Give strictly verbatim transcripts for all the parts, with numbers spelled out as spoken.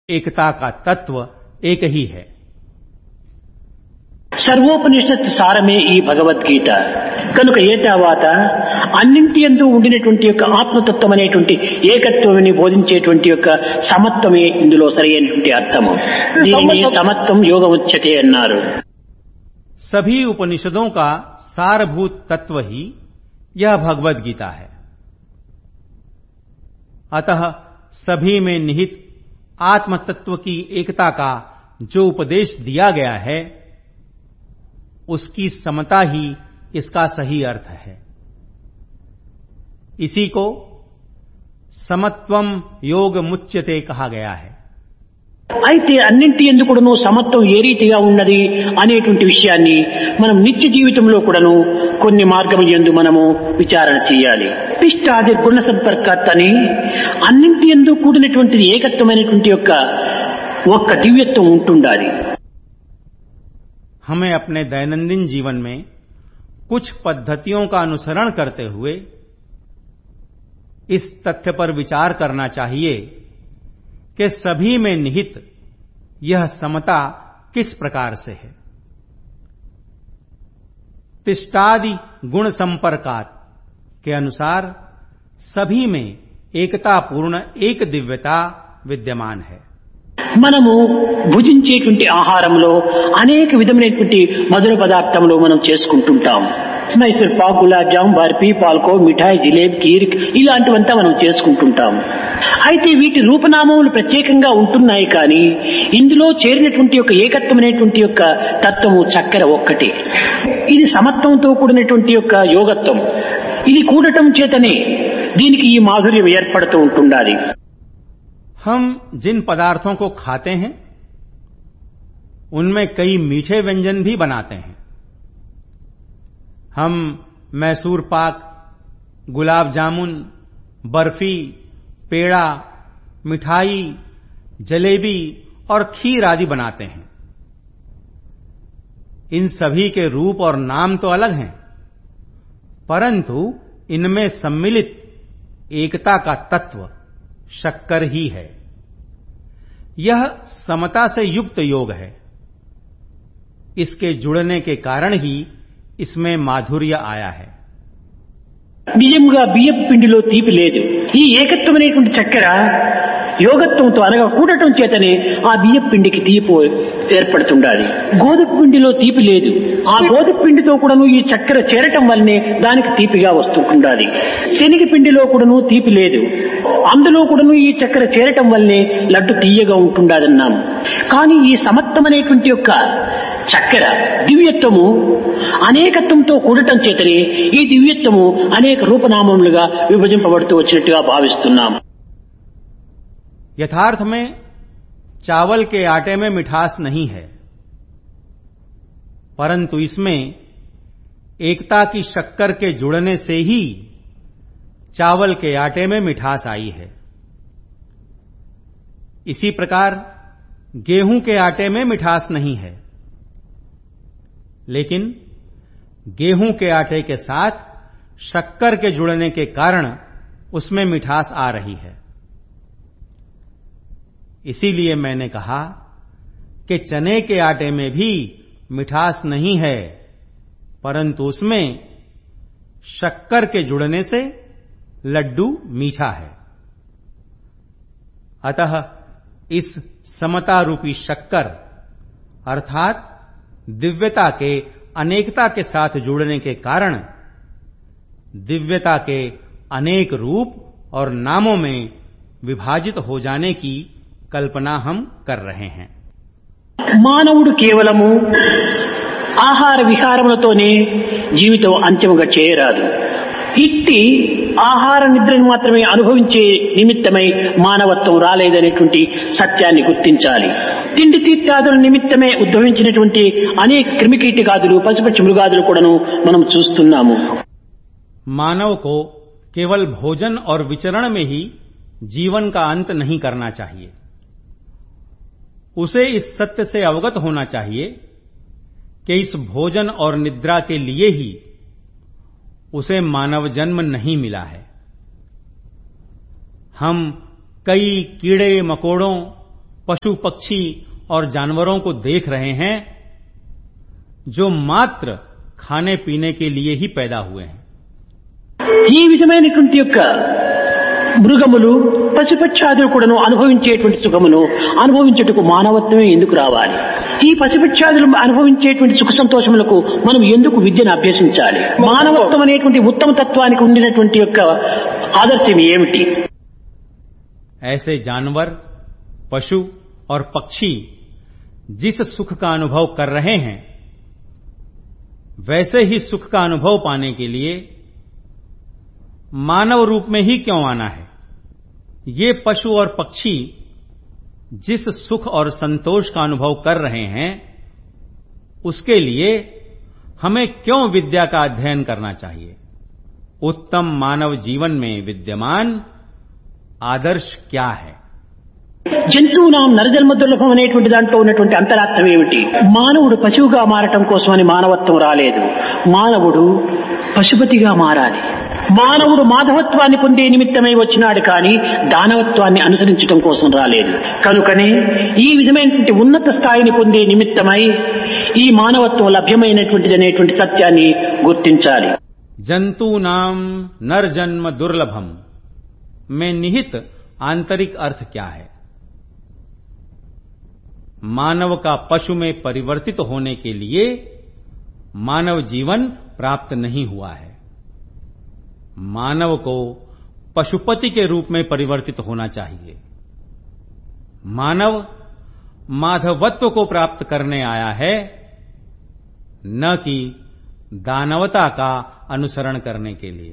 एकता का तत्व एक ही है। సర్వోపనిషత్ సారమే ఈ భగవద్గీత కనుక ఏ తర్వాత అన్నింటి యందు ఉండినటువంటి యొక్క ఆత్మతత్వం అనేటువంటి ఏకత్వముని బోధించేటువంటి యొక్క సమత్వమే ఇందులో సరైనటువంటి అర్థము। దీనిని సమత్వం యోగముచ్యతే అన్నారు। सभी उपनिषदों का सारभूत तत्व ही यह भगवद गीता है। अतः सभी में निहित आत्म तत्व की एकता का जो उपदेश दिया गया है उसकी समता ही इसका सही अर्थ है। इसी को समत्वम योग मुच्यते कहा गया है। అయితే అన్నింటి యందు కూడాను సమత్వం ఏ రీతిగా ఉన్నది అనేటువంటి విషయాన్ని మనం నిత్య జీవితంలో కూడాను కొన్ని మార్గముల యందు మనము విచారణ చేయాలి। తిష్టాది గుణ సంపర్కాత్ అని అన్నింటి యందు కూడినటువంటి ఏకత్వమైనటువంటి యొక్క ఒక్క దివ్యత్వం ఉంటుండాలి। हमें अपने दैनंदिन जीवन में कुछ पद्धतियों का अनुसरण करते हुए इस तथ्य पर विचार करना चाहिए कि सभी में निहित यह समता किस प्रकार से है। तिष्टादि गुण संपर्कात के अनुसार सभी में एकता पूर्ण एक दिव्यता विद्यमान है। మనము భుజించేటువంటి ఆహారంలో అనేక విధమైనటువంటి మధుర పదార్థములు మనం చేసుకుంటుంటాం। మైసూర్ పాక్, గులాబ్ జామ్, బర్ఫీ, పాల్కో, మిఠాయి, జిలేబీ, కీర్ ఇలాంటివంతా మనం చేసుకుంటుంటాం। అయితే వీటి రూపనామములు ప్రత్యేకంగా ఉంటున్నాయి కానీ ఇందులో చేరినటువంటి యొక్క ఏకత్వమైనటువంటి యొక్క తత్వము చక్కెర ఒక్కటే। ఇది సమత్వంతో కూడినటువంటి యొక్క యోగత్వం। ఇది కూడటం చేతనే దీనికి ఈ మాధుర్యం ఏర్పడుతూ ఉంటుండాలి। हम जिन पदार्थों को खाते हैं उनमें कई मीठे व्यंजन भी बनाते हैं। हम मैसूर पाक, गुलाब जामुन, बर्फी, पेड़ा, मिठाई, जलेबी और खीर आदि बनाते हैं। इन सभी के रूप और नाम तो अलग हैं, परंतु इनमें सम्मिलित एकता का तत्व शक्कर ही है। यह समता से युक्त योग है। इसके जुड़ने के कारण ही इसमें माधुर्य आया है। నిజంగా బియ్యపు పిండిలో తీపి లేదు। ఈ ఏకత్వమైనటువంటి చక్కెర యోగత్వంతో అనగా కూడటం చేతనే ఆ బియ్యపు పిండికి తీపి ఏర్పడుతుండాలి। గోధుమ పిండిలో తీపి లేదు। ఆ గోధుమ పిండితో కూడాను ఈ చక్కెర చేరటం వల్లనే దానికి తీపిగా వస్తుండాలి। శనగ పిండిలో కూడాను తీపి లేదు। అందులో కూడాను ఈ చక్కెర చేరటం వల్లనే లడ్డు తీయగా ఉంటుండాలన్నాము। కానీ ఈ సమత్వమైనటువంటి యొక్క చక్కెర దివ్యత్వము అనేకత్వంతో కూడటం చేతనే ఈ దివ్యత్వము అనేక రూపనామములుగా విభజింపబడుతూ వచ్చినట్టుగా భావిస్తున్నాము। यथार्थ में चावल के आटे में मिठास नहीं है, परंतु इसमें एकता की शक्कर के जुड़ने से ही चावल के आटे में मिठास आई है। इसी प्रकार गेहूं के आटे में मिठास नहीं है, लेकिन गेहूं के आटे के साथ शक्कर के जुड़ने के कारण उसमें मिठास आ रही है। इसीलिए मैंने कहा कि चने के आटे में भी मिठास नहीं है, परंतु उसमें शक्कर के जुड़ने से लड्डू मीठा है। अतः इस समता रूपी शक्कर अर्थात दिव्यता के अनेकता के साथ जुड़ने के कारण दिव्यता के अनेक रूप और नामों में विभाजित हो जाने की कल्पना हम कर रहे हैं। మానవుడు కేవలము ఆహార విహారములతోనే జీవితం అంత్యముగా చేయరాదు। ఇట్టి ఆహార నిద్రను మాత్రమే అనుభవించే నిమిత్తమై మానవత్వం రాలేదనేటువంటి సత్యాన్ని గుర్తించాలి। తిండి తీర్థాదుల నిమిత్తమే ఉద్భవించినటువంటి అనేక క్రిమికీటకాదులు, పశుపక్షి మృగాదులు కూడాను మనం చూస్తున్నాము। मानव को केवल भोजन और विचरण में ही जीवन का अंत नहीं करना चाहिए। उसे इस सत्य से अवगत होना चाहिए कि इस भोजन और निद्रा के लिए ही उसे मानव जन्म नहीं मिला है। हम कई कीड़े मकोड़ों, पशु पक्षी और जानवरों को देख रहे हैं जो मात्र खाने पीने के लिए ही पैदा हुए हैं। ఈ విధమైనటువంటి యొక్క మృగములు పశుపక్షాదులు కూడాను అనుభవించేటువంటి సుఖమును అనుభవించుటకు మానవత్వమే ఎందుకు రావాలి? ఈ పశుపక్షాదులు అనుభవించేటువంటి సుఖ సంతోషములకు మనం ఎందుకు విద్యను అభ్యసించాలి? మానవత్వం అనేటువంటి ఉత్తమ తత్వానికి ఉండినటువంటి యొక్క ఆదర్శం ఏమిటి? ऐसे जानवर, पशु और पक्षी जिस सुख का अनुभव कर रहे हैं, वैसे ही सुख का अनुभव पाने के लिए मानव रूप में ही क्यों आना है? ये पशु और पक्षी जिस सुख और संतोष का अनुभव कर रहे हैं, उसके लिए हमें क्यों विद्या का अध्ययन करना चाहिए? उत्तम मानव जीवन में विद्यमान आदर्श क्या है? జంతువునాం నరజన్మ దుర్లభం అనేటువంటి దాంట్లో ఉన్నటువంటి అంతరార్థం ఏమిటి? మానవుడు పశువుగా మారటం కోసమని మానవత్వం రాలేదు. మానవుడు పశుపతిగా మారాలి. మానవుడు మాధవత్వాన్ని పొందే నిమిత్తమై వచ్చినాడు కానీ దానవత్వాన్ని అనుసరించడం కోసం రాలేదు. కనుకనే ఈ విధమైనటువంటి ఉన్నత స్థాయిని పొందే నిమిత్తమై ఈ మానవత్వం లభ్యమైనటువంటిది అనేటువంటి సత్యాన్ని గుర్తించాలి. जंतूनाम नर जन्म दुर्लभम में निहित आंतरिक अर्थ क्या है? मानव का पशु में परिवर्तित होने के लिए मानव जीवन प्राप्त नहीं हुआ है. मानव को पशुपति के रूप में परिवर्तित होना चाहिए. मानव माधवत्व को प्राप्त करने आया है, न कि दानवता का अनुसरण करने के लिए.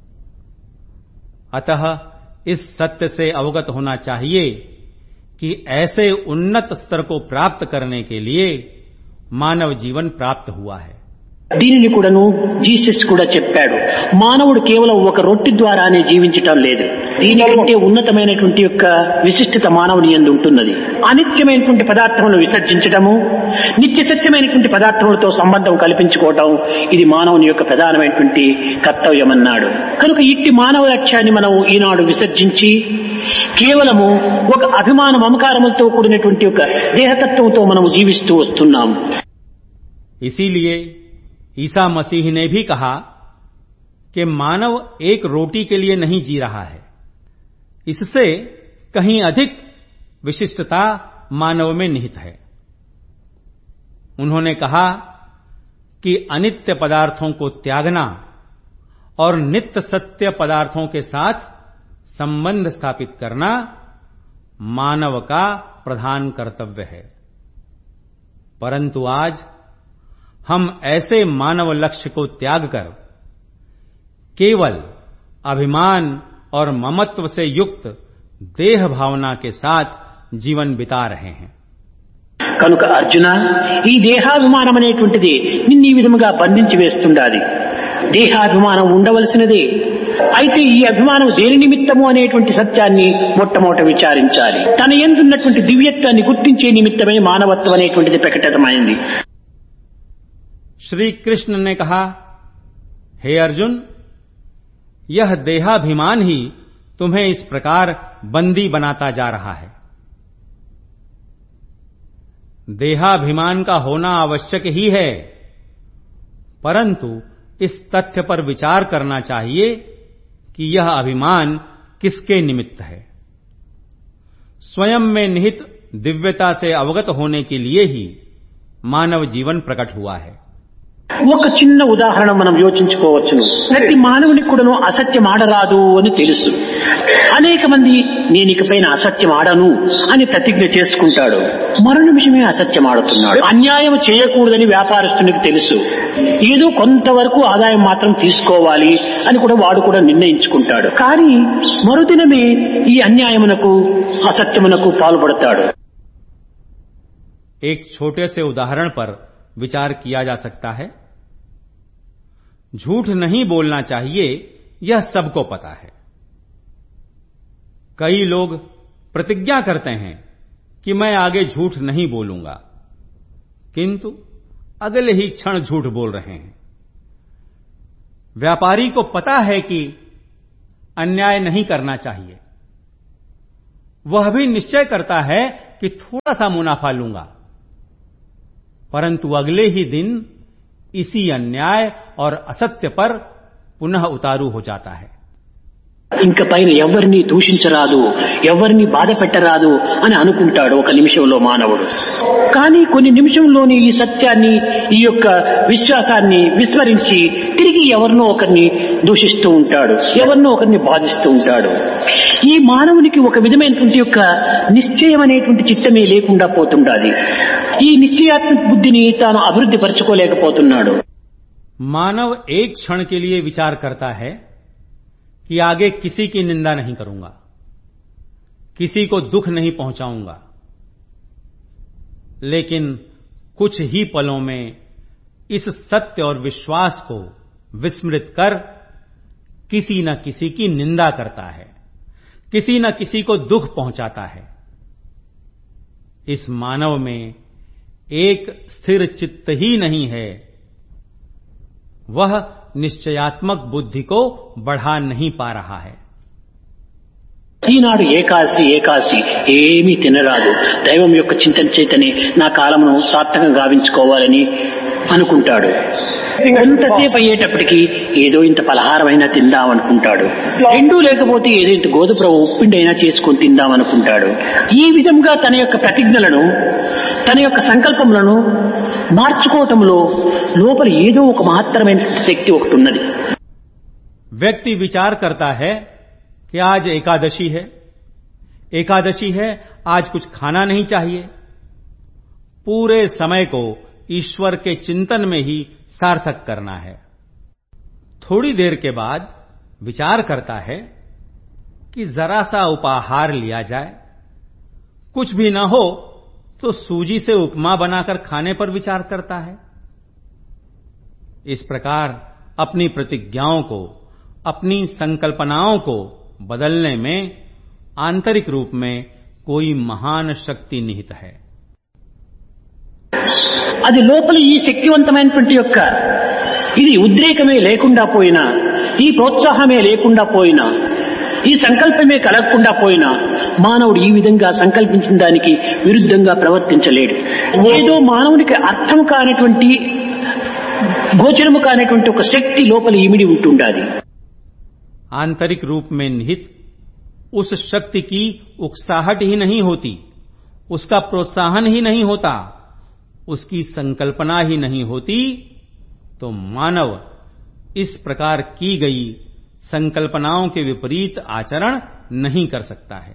अतः इस सत्य से अवगत होना चाहिए कि ऐसे उन्नत स्तर को प्राप्त करने के लिए मानव जीवन प्राप्त हुआ है. దీనిని కూడాను జీసస్ కూడా చెప్పాడు. మానవుడు కేవలం ఒక రొట్టె ద్వారానే జీవించటం లేదు. దీనికంటే ఉన్నతమైనటువంటి యొక్క విశిష్టత మానవుని యందు ఉంటున్నది. అనిత్యమైనటువంటి పదార్థములను విసర్జించటము, నిత్య సత్యమైనటువంటి పదార్థములతో సంబంధం కల్పించుకోవటం, ఇది మానవుని యొక్క ప్రధానమైనటువంటి కర్తవ్యం అన్నాడు. కనుక ఇట్టి మానవ లక్ష్యాన్ని మనం ఈనాడు విసర్జించి కేవలము ఒక అభిమాన మమకారములతో కూడినటువంటి ఒక దేహతత్వంతో మనం జీవిస్తూ వస్తున్నాము. इसीलिए ईसा मसीह ने भी कहा कि मानव एक रोटी के लिए नहीं जी रहा है, इससे कहीं अधिक विशिष्टता मानव में निहित है. उन्होंने कहा कि अनित्य पदार्थों को त्यागना और नित्य सत्य पदार्थों के साथ संबंध स्थापित करना मानव का प्रधान कर्तव्य है. परंतु आज हम ऐसे मानव लक्ष्य को त्याग कर केवल अभिमान और ममत्व से युक्त देह भावना के साथ जीवन बिता रहे हैं. కనుక అర్జున, ఈ దేహాభిమానం అనేటువంటిది నిన్ను ఈ విధముగా బంధించి వేస్తుండాలి. దేహాభిమానం ఉండవలసినదే. అయితే ఈ అభిమానం దేని నిమిత్తము అనేటువంటి సత్యాన్ని మొట్టమొదట విచారించాలి. తన యందున్నటువంటి దివ్యత్వాన్ని గుర్తించే నిమిత్తమే మానవత్వం అనేటువంటిది ప్రకటితమైంది. श्री कृष्ण ने कहा, हे अर्जुन, यह देहाभिमान ही तुम्हें इस प्रकार बंदी बनाता जा रहा है. देहाभिमान का होना आवश्यक ही है, परंतु इस तथ्य पर विचार करना चाहिए कि यह अभिमान किसके निमित्त है. स्वयं में निहित दिव्यता से अवगत होने के लिए ही मानव जीवन प्रकट हुआ है. ఒక చిన్న ఉదాహరణ మనం యోచించుకోవచ్చును. ప్రతి మానవునికి కూడాను అసత్యం ఆడరాదు అని తెలుసు. అనేక మంది నేను ఇకపైన అసత్యం ఆడను అని ప్రతిజ్ఞ చేసుకుంటాడు. మరో నిమిషమే అసత్యం ఆడుతున్నాడు. అన్యాయం చేయకూడదని వ్యాపారస్తునికి తెలుసు. ఏదో కొంతవరకు ఆదాయం మాత్రం తీసుకోవాలి అని కూడా వాడు కూడా నిర్ణయించుకుంటాడు. కానీ మరుదినమే ఈ అన్యాయమునకు అసత్యమునకు పాల్పడతాడు. एक छोटे से उदाहरण पर विचार किया जा सकता है. झूठ नहीं बोलना चाहिए, यह सबको पता है. कई लोग प्रतिज्ञा करते हैं कि मैं आगे झूठ नहीं बोलूंगा, किंतु अगले ही क्षण झूठ बोल रहे हैं. व्यापारी को पता है कि अन्याय नहीं करना चाहिए, वह भी निश्चय करता है कि थोड़ा सा मुनाफा लूंगा, परंतु अगले ही दिन इसी अन्याय और असत्य पर पुनः उतारू हो जाता है। ఇంక పైన ఎవరిని దూషించరాదు, ఎవరిని బాధ పెట్టరాదు అని అనుకుంటాడు ఒక నిమిషంలో మానవుడు. కానీ కొన్ని నిమిషంలోని ఈ సత్యాన్ని, ఈ యొక్క విశ్వాసాన్ని విస్మరించి తిరిగి ఎవరినో ఒకరిని దూషిస్తూ ఉంటాడు, ఎవరినో ఒకరిని బాధిస్తూ ఉంటాడు. ఈ మానవునికి ఒక విధమైనటువంటి యొక్క నిశ్చయం అనేటువంటి చిత్తమే లేకుండా పోతుండాలి. ఈ నిశ్చయాత్మక బుద్ధిని తాను అభివృద్ధి పరచుకోలేకపోతున్నాడు. मानव एक क्षण के लिए विचार करता है कि आगे किसी की निंदा नहीं करूंगा, किसी को दुख नहीं पहुंचाऊंगा, लेकिन कुछ ही पलों में इस सत्य और विश्वास को विस्मृत कर किसी न किसी की निंदा करता है, किसी न किसी को दुख पहुंचाता है। इस मानव में एक स्थिर चित्त ही नहीं है, वह నిశ్చయాత్మక బుద్ధి को बढ़ा नहीं पा रहा है। ఈనాడు ఏకాదశి ఏకాదశి ఏమీ తినరాదు, దైవం యొక్క చింతన చేతనే నా కాలమును సార్థకంగా గావించుకోవాలని అనుకుంటాడు. ఎంతసేపు అయ్యేటప్పటికీ ఏదో ఇంత పలహారమైనా తిందాం అనుకుంటాడు, రెండూ లేకపోతే ఏదో ఇంత గోధుమ ఉప్పిండైనా చేసుకొని తిందాం అనుకుంటాడు. ఈ విధంగా తన యొక్క ప్రతిజ్ఞలను, తన యొక్క సంకల్పములను మార్చుకోవటంలో లోపల ఏదో ఒక మహత్తరమైన శక్తి ఒకటి ఉన్నది. व्यक्ति विचार करता है कि आज एकादशी है, एकादशी है, आज कुछ खाना नहीं चाहिए, पूरे समय को ईश्वर के चिंतन में ही सार्थक करना है। थोड़ी देर के बाद विचार करता है कि जरा सा उपाहार लिया जाए, कुछ भी न हो तो सूजी से उपमा बनाकर खाने पर विचार करता है। इस प्रकार अपनी प्रतिज्ञाओं को, अपनी संकल्पनाओं को बदलने में आंतरिक रूप में कोई महान शक्ति निहित है। అది లోపల ఈ శక్తివంతమైనటువంటి యొక్క ఇది ఉద్రేకమే లేకుండా పోయినా, ఈ ప్రోత్సాహమే లేకుండా పోయినా, ఈ సంకల్పమే కలగకుండా పోయినా మానవుడు ఈ విధంగా సంకల్పించిన దానికి విరుద్ధంగా ప్రవర్తించలేడు. ఏదో మానవునికి అర్థం కానిటువంటి, గోచరము కానిటువంటి ఒక శక్తి లోపల ఇమిడి ఉంటుండాలి. आंतरिक रूप में निहित उस शक्ति की उकसाहट ही नहीं होती, उसका प्रोत्साहन ही नहीं होता, उसकी संकल्पना ही नहीं होती, तो मानव इस प्रकार की गई संकल्पनाओं के विपरीत आचरण नहीं कर सकता है।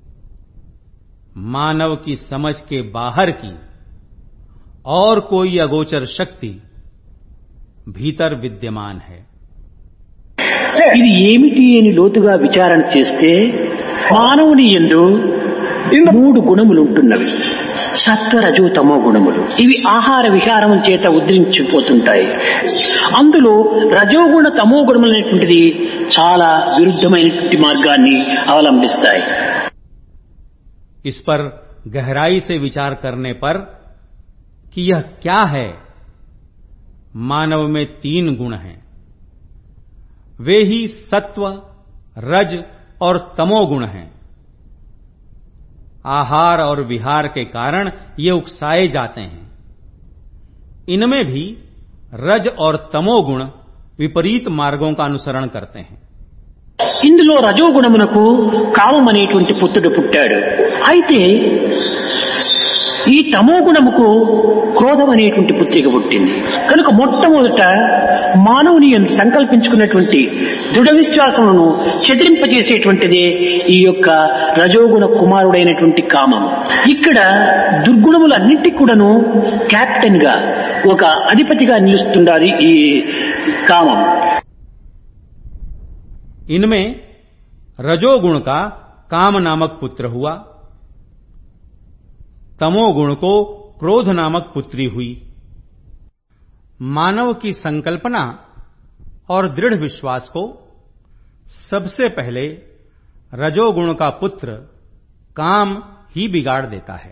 मानव की समझ के बाहर की और कोई अगोचर शक्ति भीतर विद्यमान है। ఇది ఏమిటి అని లోతుగా విచారణ చేస్తే మానవుని యందు మూడు గుణములు ఉంటున్నవి, సత్వ రజో తమో గుణములు. ఇవి ఆహార విహారముల చేత ఉద్ధరించిపోతుంటాయి. అందులో రజోగుణ తమో గుణములు అనేటువంటిది చాలా విరుద్ధమైనటువంటి మార్గాన్ని అవలంబిస్తాయి. इस पर गहराई से विचार करने पर कि यह क्या है, मानव में तीन गुण हैं, वे ही सत्व, रज और तमो गुण हैं। आहार और विहार के कारण ये उकसाए जाते हैं। इनमें भी रज और तमो गुण विपरीत मार्गों का अनुसरण करते हैं। ఇందులో రజోగుణమునకు కామం అనేటువంటి పుత్రుడు పుట్టాడు. అయితే ఈ తమో గుణముకు క్రోధం అనేటువంటి పుత్రిక పుట్టింది. కనుక మొట్టమొదట మానవుని సంకల్పించుకున్నటువంటి దృఢ విశ్వాసమును చెదిరింపజేసేటువంటిదే ఈ యొక్క రజోగుణ కుమారుడైనటువంటి కామం. ఇక్కడ దుర్గుణములన్నింటికి కూడాను కెప్టెన్ గా, ఒక అధిపతిగా నిలుస్తుండాలి ఈ కామం. इनमें रजोगुण का काम नामक पुत्र हुआ, तमोगुण को क्रोध नामक पुत्री हुई। मानव की संकल्पना और दृढ़ विश्वास को सबसे पहले रजोगुण का पुत्र काम ही बिगाड़ देता है।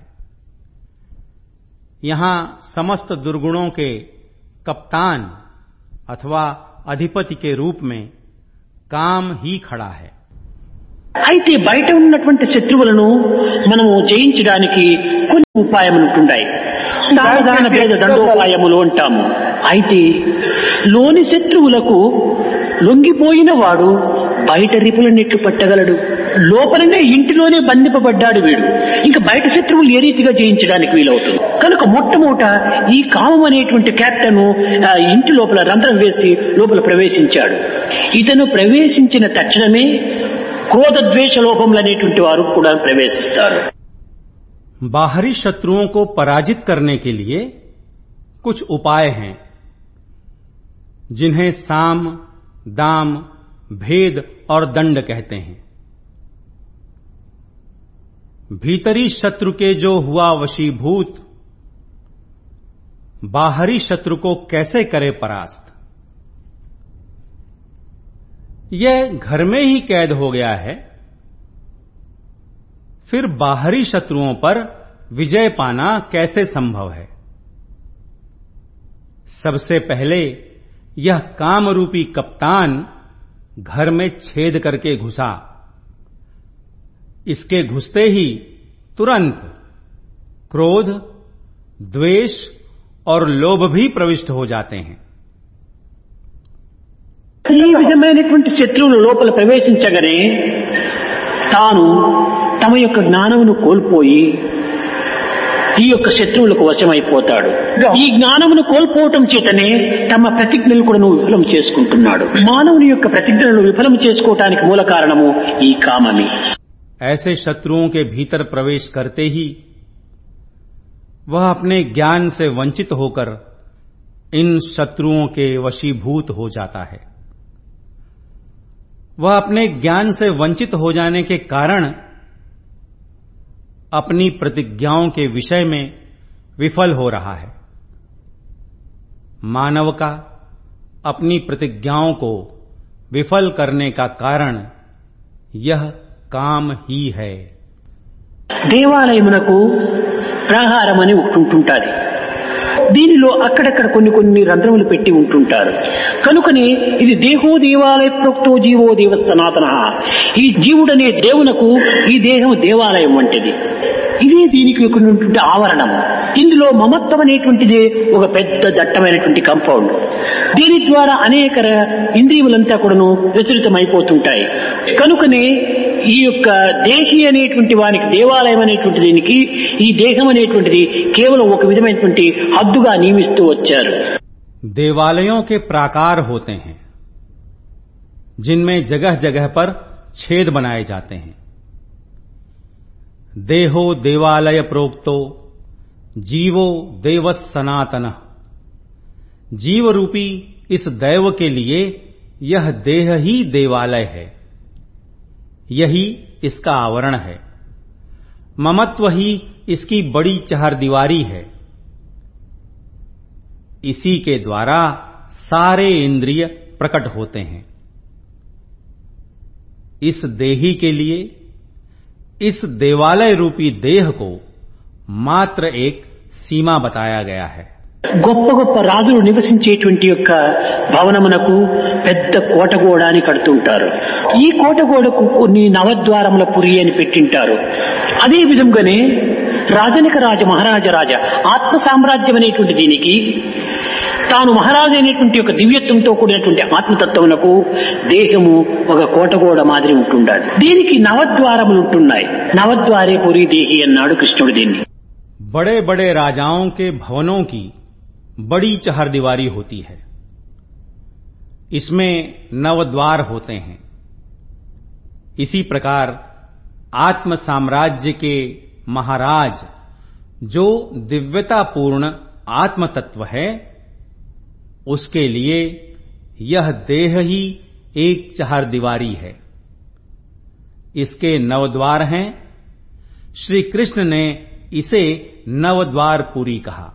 यहां समस्त दुर्गुणों के कप्तान अथवा अधिपति के रूप में काम ही खड़ा है। అయితే బయట ఉన్నటువంటి శత్రువులను మనము జయించడానికి కొన్ని ఉపాయములు ఉంటున్నాయి. దాన భేద దండోపాయములు అంటాము. అయితే లోని శత్రువులకు లొంగిపోయిన వాడు బయట రిపుల నెట్లు పట్టగలడు. లోపలనే ఇంటిలోనే బంధింపబడ్డాడు వీడు. ఇంకా బయట శత్రువులు ఏ రీతిగా జయించడానికి వీలవుతుంది. కనుక మొట్టమొదట ఈ కామం అనేటువంటి కెప్టెన్ ఇంటి లోపల రంధ్రం వేసి లోపల ప్రవేశించాడు. ఇతను ప్రవేశించిన తక్షణమే क्रोध द्वेष लोभमुలు అనేటువంటి వారు కూడా ప్రవేశిస్తారు. बाहरी शत्रुओं को पराजित करने के लिए कुछ उपाय हैं जिन्हें साम, दाम, भेद और दंड कहते हैं. भीतरी शत्रु के जो हुआ वशीभूत, बाहरी शत्रु को कैसे करे परास्त. यह घर में ही कैद हो गया है, फिर बाहरी शत्रुओं पर विजय पाना कैसे संभव है. सबसे पहले यह काम रूपी कप्तान घर में छेद करके घुसा. इसके घुसते ही तुरंत क्रोध, द्वेष और लोभ भी प्रविष्ट हो जाते हैं. ఈ విధమైనటువంటి శత్రువుల లోపల ప్రవేశించగానే తాను తమ యొక్క జ్ఞానమును కోల్పోయి ఈ యొక్క శత్రువులకు వశమైపోతాడు. ఈ జ్ఞానమును కోల్పోవటం చేతనే తమ ప్రతిజ్ఞలు కూడా విఫలం చేసుకుంటున్నాడు. మానవుని యొక్క ప్రతిజ్ఞలను విఫలం చేసుకోవటానికి మూల కారణము ఈ కామమే. ऐसे शत्रुओं के भीतर प्रवेश करते ही वह अपने ज्ञान से वंचित होकर इन शत्रुओं के वशीभूत हो जाता है. वह अपने ज्ञान से वंचित हो जाने के कारण अपनी प्रतिज्ञाओं के विषय में विफल हो रहा है. मानव का अपनी प्रतिज्ञाओं को विफल करने का कारण यह काम ही है. దేవాలయమునకు ప్రాహారమని ఉంటుంటాది. దీనిలో అక్కడక్కడ కొన్ని కొన్ని రంధ్రములు పెట్టి ఉంటుంటారు. కనుకనే ఇది దేహో దేవాలయ ప్రోక్తో జీవో దేవ సనాతన. ఈ జీవుడనే దేవునకు ఈ దేహం దేవాలయం వంటిది. ఇదే దీనికి ఉన్నటువంటి ఆవరణం. ఇందులో మమత్వం అనేటువంటిది ఒక పెద్ద దట్టమైనటువంటి కాంపౌండ్. దీని ద్వారా అనేక ఇంద్రియములంతా కూడాను విచలితమైపోతుంటాయి. కనుకనే ఈ యొక్క దేహి అనేటువంటి వానికి దేవాలయం అనేటువంటి దీనికి ఈ దేహం అనేటువంటిది కేవలం ఒక విధమైనటువంటి హద్దుగా నియమిస్తూ వచ్చారు. देवालयों के प्राकार होते हैं जिनमें जगह जगह पर छेद बनाए जाते हैं. देहो देवालय प्रोक्तो जीवो देवस सनातन. जीव रूपी इस दैव के लिए यह देह ही देवालय है. यही इसका आवरण है. ममत्व ही इसकी बड़ी चहारदीवारी है. इसी के द्वारा सारे इंद्रिय प्रकट होते हैं. इस देही के लिए इस देवालय रूपी देह को मात्र एक सीमा बताया गया है. గొప్ప గొప్ప రాజులు నివసించేటువంటి యొక్క భవనమునకు పెద్ద కోటగోడ అని కడుతుంటారు. ఈ కోటగోడకు కొన్ని నవద్వారముల పురి అని పెట్టింటారు. అదే విధంగానే రాజనిక రాజ మహారాజ రాజ ఆత్మ సామ్రాజ్యం అనేటువంటి దీనికి తాను మహారాజు అనేటువంటి యొక్క దివ్యత్వంతో కూడినటువంటి ఆత్మతత్వమునకు దేహము ఒక కోటగోడ మాదిరి ఉంటుండాలి. దీనికి నవద్వారములు ఉంటున్నాయి. నవద్వారే పురి దేహి అన్నాడు కృష్ణుడు దీన్ని. बड़े बड़े राजाओं के भवनों की बड़ी चहारदीवारी होती है. इसमें नवद्वार होते हैं. इसी प्रकार आत्म साम्राज्य के महाराज जो दिव्यतापूर्ण आत्म तत्व है उसके लिए यह देह ही एक चहारदीवारी है. इसके नवद्वार हैं. श्री कृष्ण ने इसे నవద్వారపురి కహా.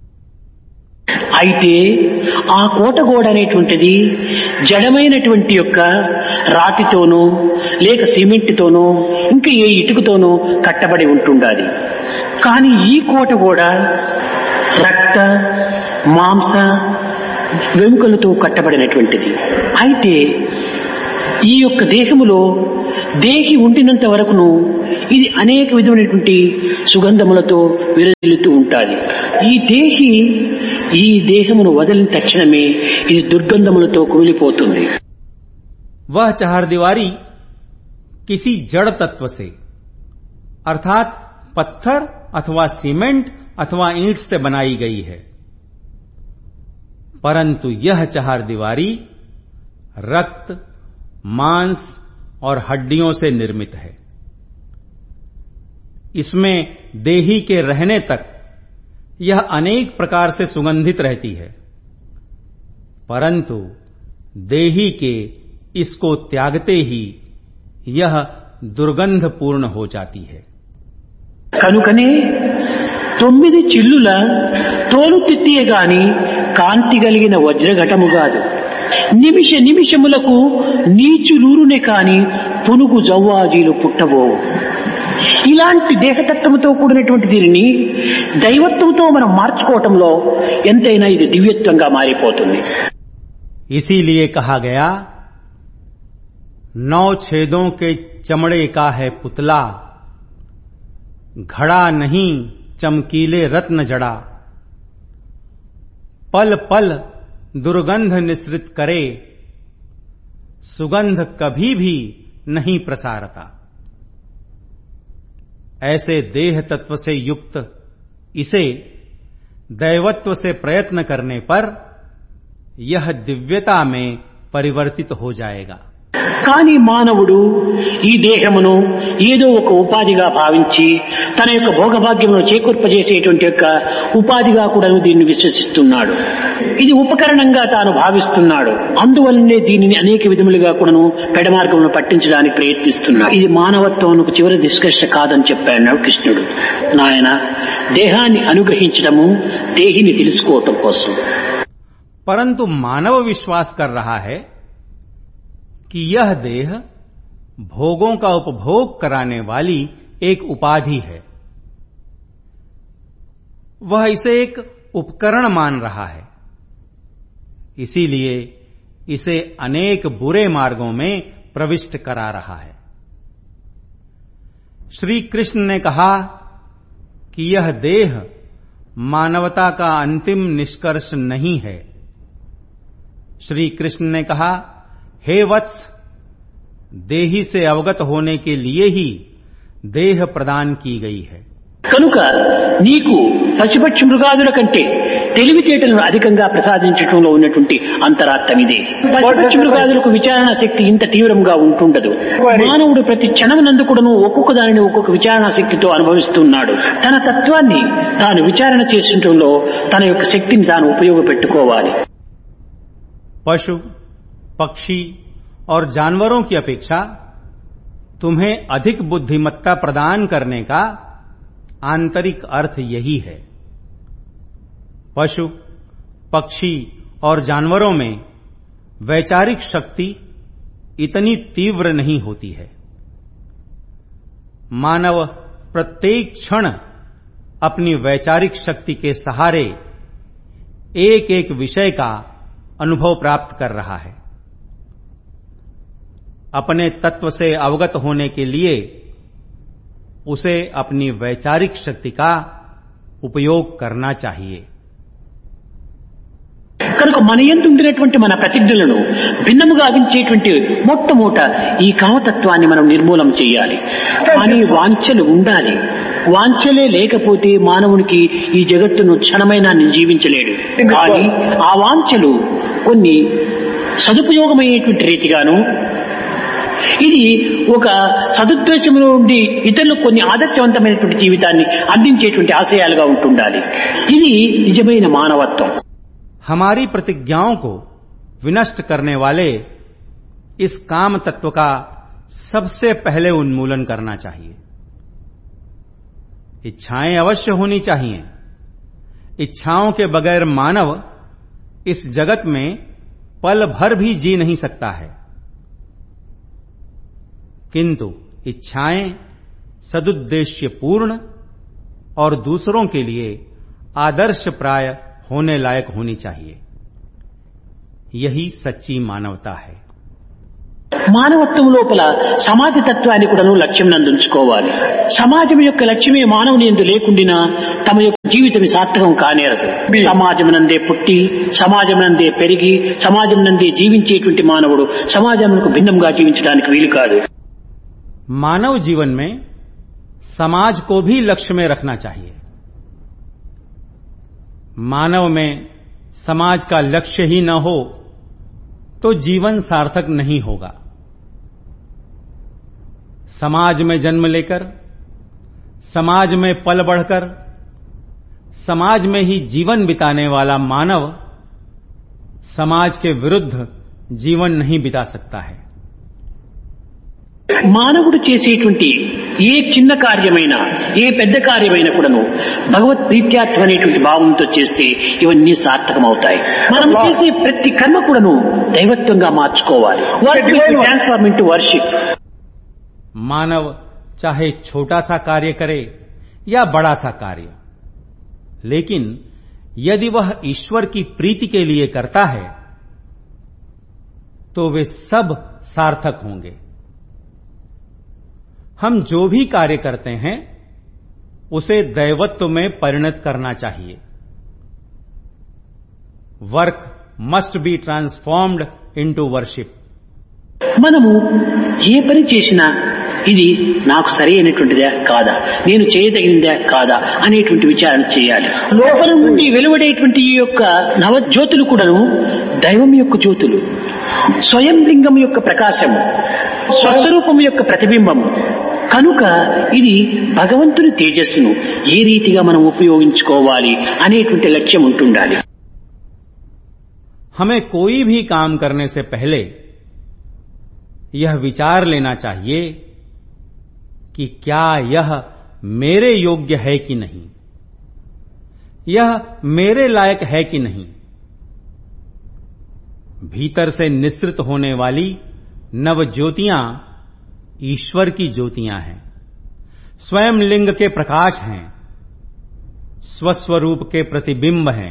అయితే ఆ కోటగోడ అనేటువంటిది జడమైనటువంటి యొక్క రాతితోనూ లేక సిమెంట్తోనూ ఇంకా ఏ ఇటుకతోనూ కట్టబడి ఉంటుండాలి. కానీ ఈ కోటగోడ రక్త మాంస వెముకలతో కట్టబడినటువంటిది. అయితే ఈ యొక్క దేహములో దేహి ఉండినంత వరకును ఇది అనేక విధమైనటువంటి సుగంధములతో విరజిల్లుతూ ఉంటాది. ఈ దేహి ఈ దేహమును వదిలిన తక్షణమే ఇది దుర్గంధములతో కూలిపోతుంది. वह चहारदीवारी किसी जड़ तत्व से अर्थात पत्थर अथवा सीमेंट अथवा ईंट से बनाई गई है, परंतु यह चहारदीवारी रक्त, मांस और हड्डियों से निर्मित है. इसमें देही के रहने तक यह अनेक प्रकार से सुगंधित रहती है, परंतु देही के इसको त्यागते ही यह दुर्गंधपूर्ण हो जाती है. కనుకనే తొమ్మిది చిల్లుల తోలు తిత్తియే గాని కాంతి కలిగిన వజ్రఘటము కాదు. నిమిష నిమిషములకు నీచులూరునే కాని పునుగు జవ్వాజీలు పుట్టబోవు. ఇలాంటి దేహతత్వంతో కూడినటువంటి దీనిని దైవత్వంతో మనం మార్చుకోవటంలో ఎంతైనా ఇది దివ్యత్వంగా మారిపోతుంది. इसीलिए कहा गया, नौ छेदों के चमड़े का है पुतला, घड़ा नहीं चमकीले रत्न जड़ा, पल पल दुर्गंध निसृत करे, सुगंध कभी भी नहीं प्रसारता. ऐसे देह तत्व से युक्त इसे दैवत्व से प्रयत्न करने पर यह दिव्यता में परिवर्तित हो जाएगा. కానీ మానవుడు ఈ దేహమును ఏదో ఒక ఉపాధిగా భావించి తన యొక్క భోగభాగ్యమును చేకూర్పజేసేటువంటి యొక్క ఉపాధిగా కూడా దీన్ని విశ్వసిస్తున్నాడు. ఇది ఉపకరణంగా తాను భావిస్తున్నాడు. అందువల్లనే దీనిని అనేక విధములుగా కూడాను పెడమార్గంలో పట్టించడానికి ప్రయత్నిస్తున్నాడు. ఇది మానవత్వమునకు చివరి నిష్కర్ష కాదని చెప్పాడు కృష్ణుడు. నాయన, దేహాన్ని అనుగ్రహించడము దేహిని తెలుసుకోవటం కోసం. परंतु मानव विश्वास कर रहा है कि यह देह भोगों का उपभोग कराने वाली एक उपाधि है. वह इसे एक उपकरण मान रहा है, इसीलिए इसे अनेक बुरे मार्गों में प्रविष्ट करा रहा है. श्री कृष्ण ने कहा कि यह देह मानवता का अंतिम निष्कर्ष नहीं है. श्री कृष्ण ने कहा, हे वत्स, देही से अवगत होने के लिए ही देह प्रदान की गई है. కనుక నీకు పశుపక్షి మృగాదుల కంటే తెలివితేటలను అధికంగా ప్రసాదించడంలో ఉన్నటువంటి అంతరార్థం ఇదే. పశుపక్షి మృగాదులకు విచారణ శక్తి ఇంత తీవ్రంగా ఉంటుండదు. మానవుడు ప్రతి క్షణమునందు కూడాను ఒక్కొక్క దానిని ఒక్కొక్క విచారణ శక్తితో అనుభవిస్తున్నాడు. తన తత్వాన్ని తాను విచారణ చేసటంలో తన యొక్క శక్తిని తాను ఉపయోగపెట్టుకోవాలి. पशु, पक्षी और जानवरों की अपेक्षा तुम्हें अधिक बुद्धिमत्ता प्रदान करने का आंतरिक अर्थ यही है. पशु, पक्षी और जानवरों में वैचारिक शक्ति इतनी तीव्र नहीं होती है. मानव प्रत्येक क्षण अपनी वैचारिक शक्ति के सहारे एक एक विषय का अनुभव प्राप्त कर रहा है. अपने तत्व से अवगत होने के लिए उसे अपनी वैचारिक शक्ति का उपयोग करना चाहिए. కనుక మన యందు ఉండినటువంటి మన ప్రతిజ్ఞలను భిన్నముగా అవించేటువంటి మొట్టమొదట ఈ కామతత్వాన్ని మనం నిర్మూలన చేయాలి. కానీ వాంఛలు ఉండాలి. వాంఛలే లేకపోతే మానవునికి ఈ జగత్తును క్షణమైనా జీవించలేడు. కానీ ఆ వాంఛలు కొన్ని సదుపయోగమైనటువంటి రీతిగాను, ఇది ఒక సదుద్దేశంలో ఉండి ఇతరులకు కొన్ని ఆదర్శవంతమైనటువంటి జీవితాన్ని అందించేటువంటి ఆశయాలుగా ఉంటుండాలి. ఇది నిజమైన మానవత్వం. हमारी प्रतिज्ञाओं को विनष्ट करने वाले इस काम तत्व का सबसे पहले उन्मूलन करना चाहिए. इच्छाएं अवश्य होनी चाहिए. इच्छाओं के बगैर मानव इस जगत में पल भर भी जी नहीं सकता है. किंतु इच्छाएं सदुद्देश्य पूर्ण और दूसरों के लिए आदर्श प्राय होने लायक होनी चाहिए. यही सच्ची मानवता है. మానవత్వం లోపల సమాజ తత్వాన్ని కూడాను లక్ష్యం నందుంచుకోవాలి. సమాజం యొక్క లక్ష్యమే మానవుని యందు లేకుండినా తమ యొక్క జీవితం సార్థకం కానేరదు. సమాజం నందే పుట్టి సమాజం నందే పెరిగి సమాజం నందే జీవించేటువంటి మానవుడు సమాజంకు భిన్నంగా జీవించడానికి వీలు కాదు. मानव जीवन में समाज को भी लक्ष्य में रखना चाहिए. मानव में समाज का लक्ष्य ही न हो तो जीवन सार्थक नहीं होगा. समाज में जन्म लेकर समाज में पल बढ़कर समाज में ही जीवन बिताने वाला मानव समाज के विरुद्ध जीवन नहीं बिता सकता है. మానవుడు చేసేటువంటి ఏ చిన్న కార్యమైనా ఏ పెద్ద కార్యమైనా కూడాను భగవత్ ప్రీత్యార్థం అనేటువంటి భావంతో చేస్తే ఇవన్నీ సార్థకమవుతాయి. మనం చేసే ప్రతి కర్మ కూడాను దైవత్వంగా మార్చుకోవాలి. Transform into worship. मानव चाहे छोटा सा कार्य करे या बड़ा सा कार्य, लेकिन यदि वह ईश्वर की प्रीति के लिए करता है तो वे सब सार्थक होंगे. हम जो भी कार्य करते हैं उसे दैवत्व में परिणत करना चाहिए. Work must be transformed into worship. మనము ఏ పని చేసినా ఇది నాకు సరి అయినటువంటిదా కాదా, నేను చేయదగినదా కాదా అనేటువంటి విచారణ చేయాలి. లోపల నుండి వెలువడేటువంటి ఈ యొక్క నవజ్యోతులు కూడాను దైవం యొక్క జ్యోతులు, స్వయం లింగం యొక్క ప్రకాశము, స్వస్వరూపం యొక్క ప్రతిబింబము. కనుక ఇది భగవంతుని తేజస్సును ఏ రీతిగా మనం ఉపయోగించుకోవాలి అనేటువంటి లక్ష్యం ఉంటుండాలి. हमें कोई भी काम करने से पहले यह विचार लेना चाहिए कि क्या यह मेरे योग्य है कि नहीं, यह मेरे लायक है कि नहीं. भीतर से निसृत होने वाली नव ज्योतियां ईश्वर की ज्योतियां हैं, स्वयं लिंग के प्रकाश हैं, स्वस्वरूप के प्रतिबिंब हैं.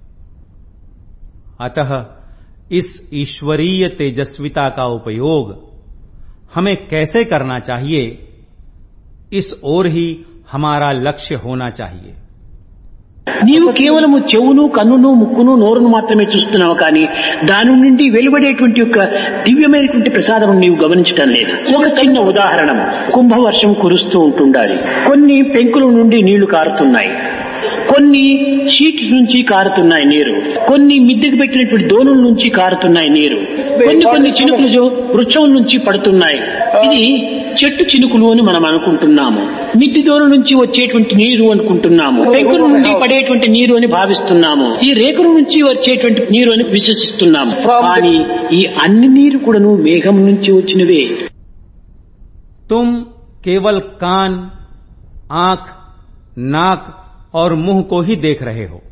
अतः इस ईश्वरीय तेजस्विता का उपयोग हमें कैसे करना चाहिए, इस ओर ही हमारा लक्ष्य होना चाहिए. నీవు కేవలము చెవును కన్నును ముక్కును నోరును మాత్రమే చూస్తున్నావు, కానీ దాని నుండి వెలువడేటువంటి యొక్క దివ్యమైనటువంటి ప్రసాదం నీవు గమనించడం లేదు. ఒక చిన్న ఉదాహరణ, కుంభవర్షం కురుస్తూ ఉంటుండాలి. కొన్ని పెంకుల నుండి నీళ్లు కారుతున్నాయి, కొన్ని షీట్స్ నుంచి కారుతున్నాయి నీరు, కొన్ని మిద్దెకు పెట్టినటువంటి దోణుల నుంచి కారుతున్నాయి నీరు, కొన్ని కొన్ని చినుకులు వృక్షం నుంచి పడుతున్నాయి. ఇది చెట్టు చినుకులు అని మనం అనుకుంటున్నాము, మిద్ది దోణుల నుంచి వచ్చేటువంటి నీరు అనుకుంటున్నాము, పెంకుల నుండి పడేటువంటి నీరు అని భావిస్తున్నాము, ఈ రేకుల నుంచి వచ్చేటువంటి నీరు అని విశ్వసిస్తున్నాము. కానీ ఈ అన్ని నీరు కూడాను మేఘం నుంచి వచ్చినవే. तुम केवल कान, आंख, नाक और मुंह को ही देख रहे हो,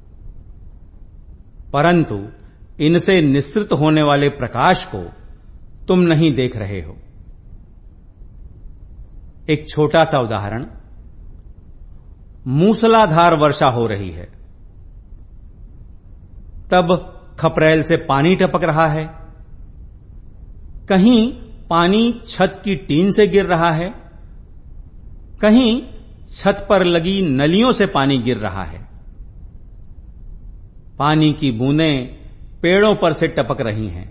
परंतु इनसे निसृत होने वाले प्रकाश को तुम नहीं देख रहे हो. एक छोटा सा उदाहरण, मूसलाधार वर्षा हो रही है, तब खपरेल से पानी टपक रहा है, कहीं पानी छत की टीन से गिर रहा है, कहीं छत पर लगी नलियों से पानी गिर रहा है. पानी की बूंदें पेड़ों पर से टपक रही हैं.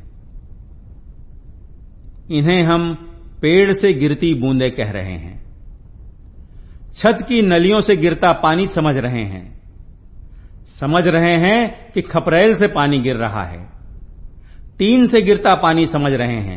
इन्हें हम पेड़ से गिरती बूंदें कह रहे हैं. छत की नलियों से गिरता पानी समझ रहे हैं, समझ रहे हैं कि खपरेल से पानी गिर रहा है. टीन से गिरता पानी समझ रहे हैं,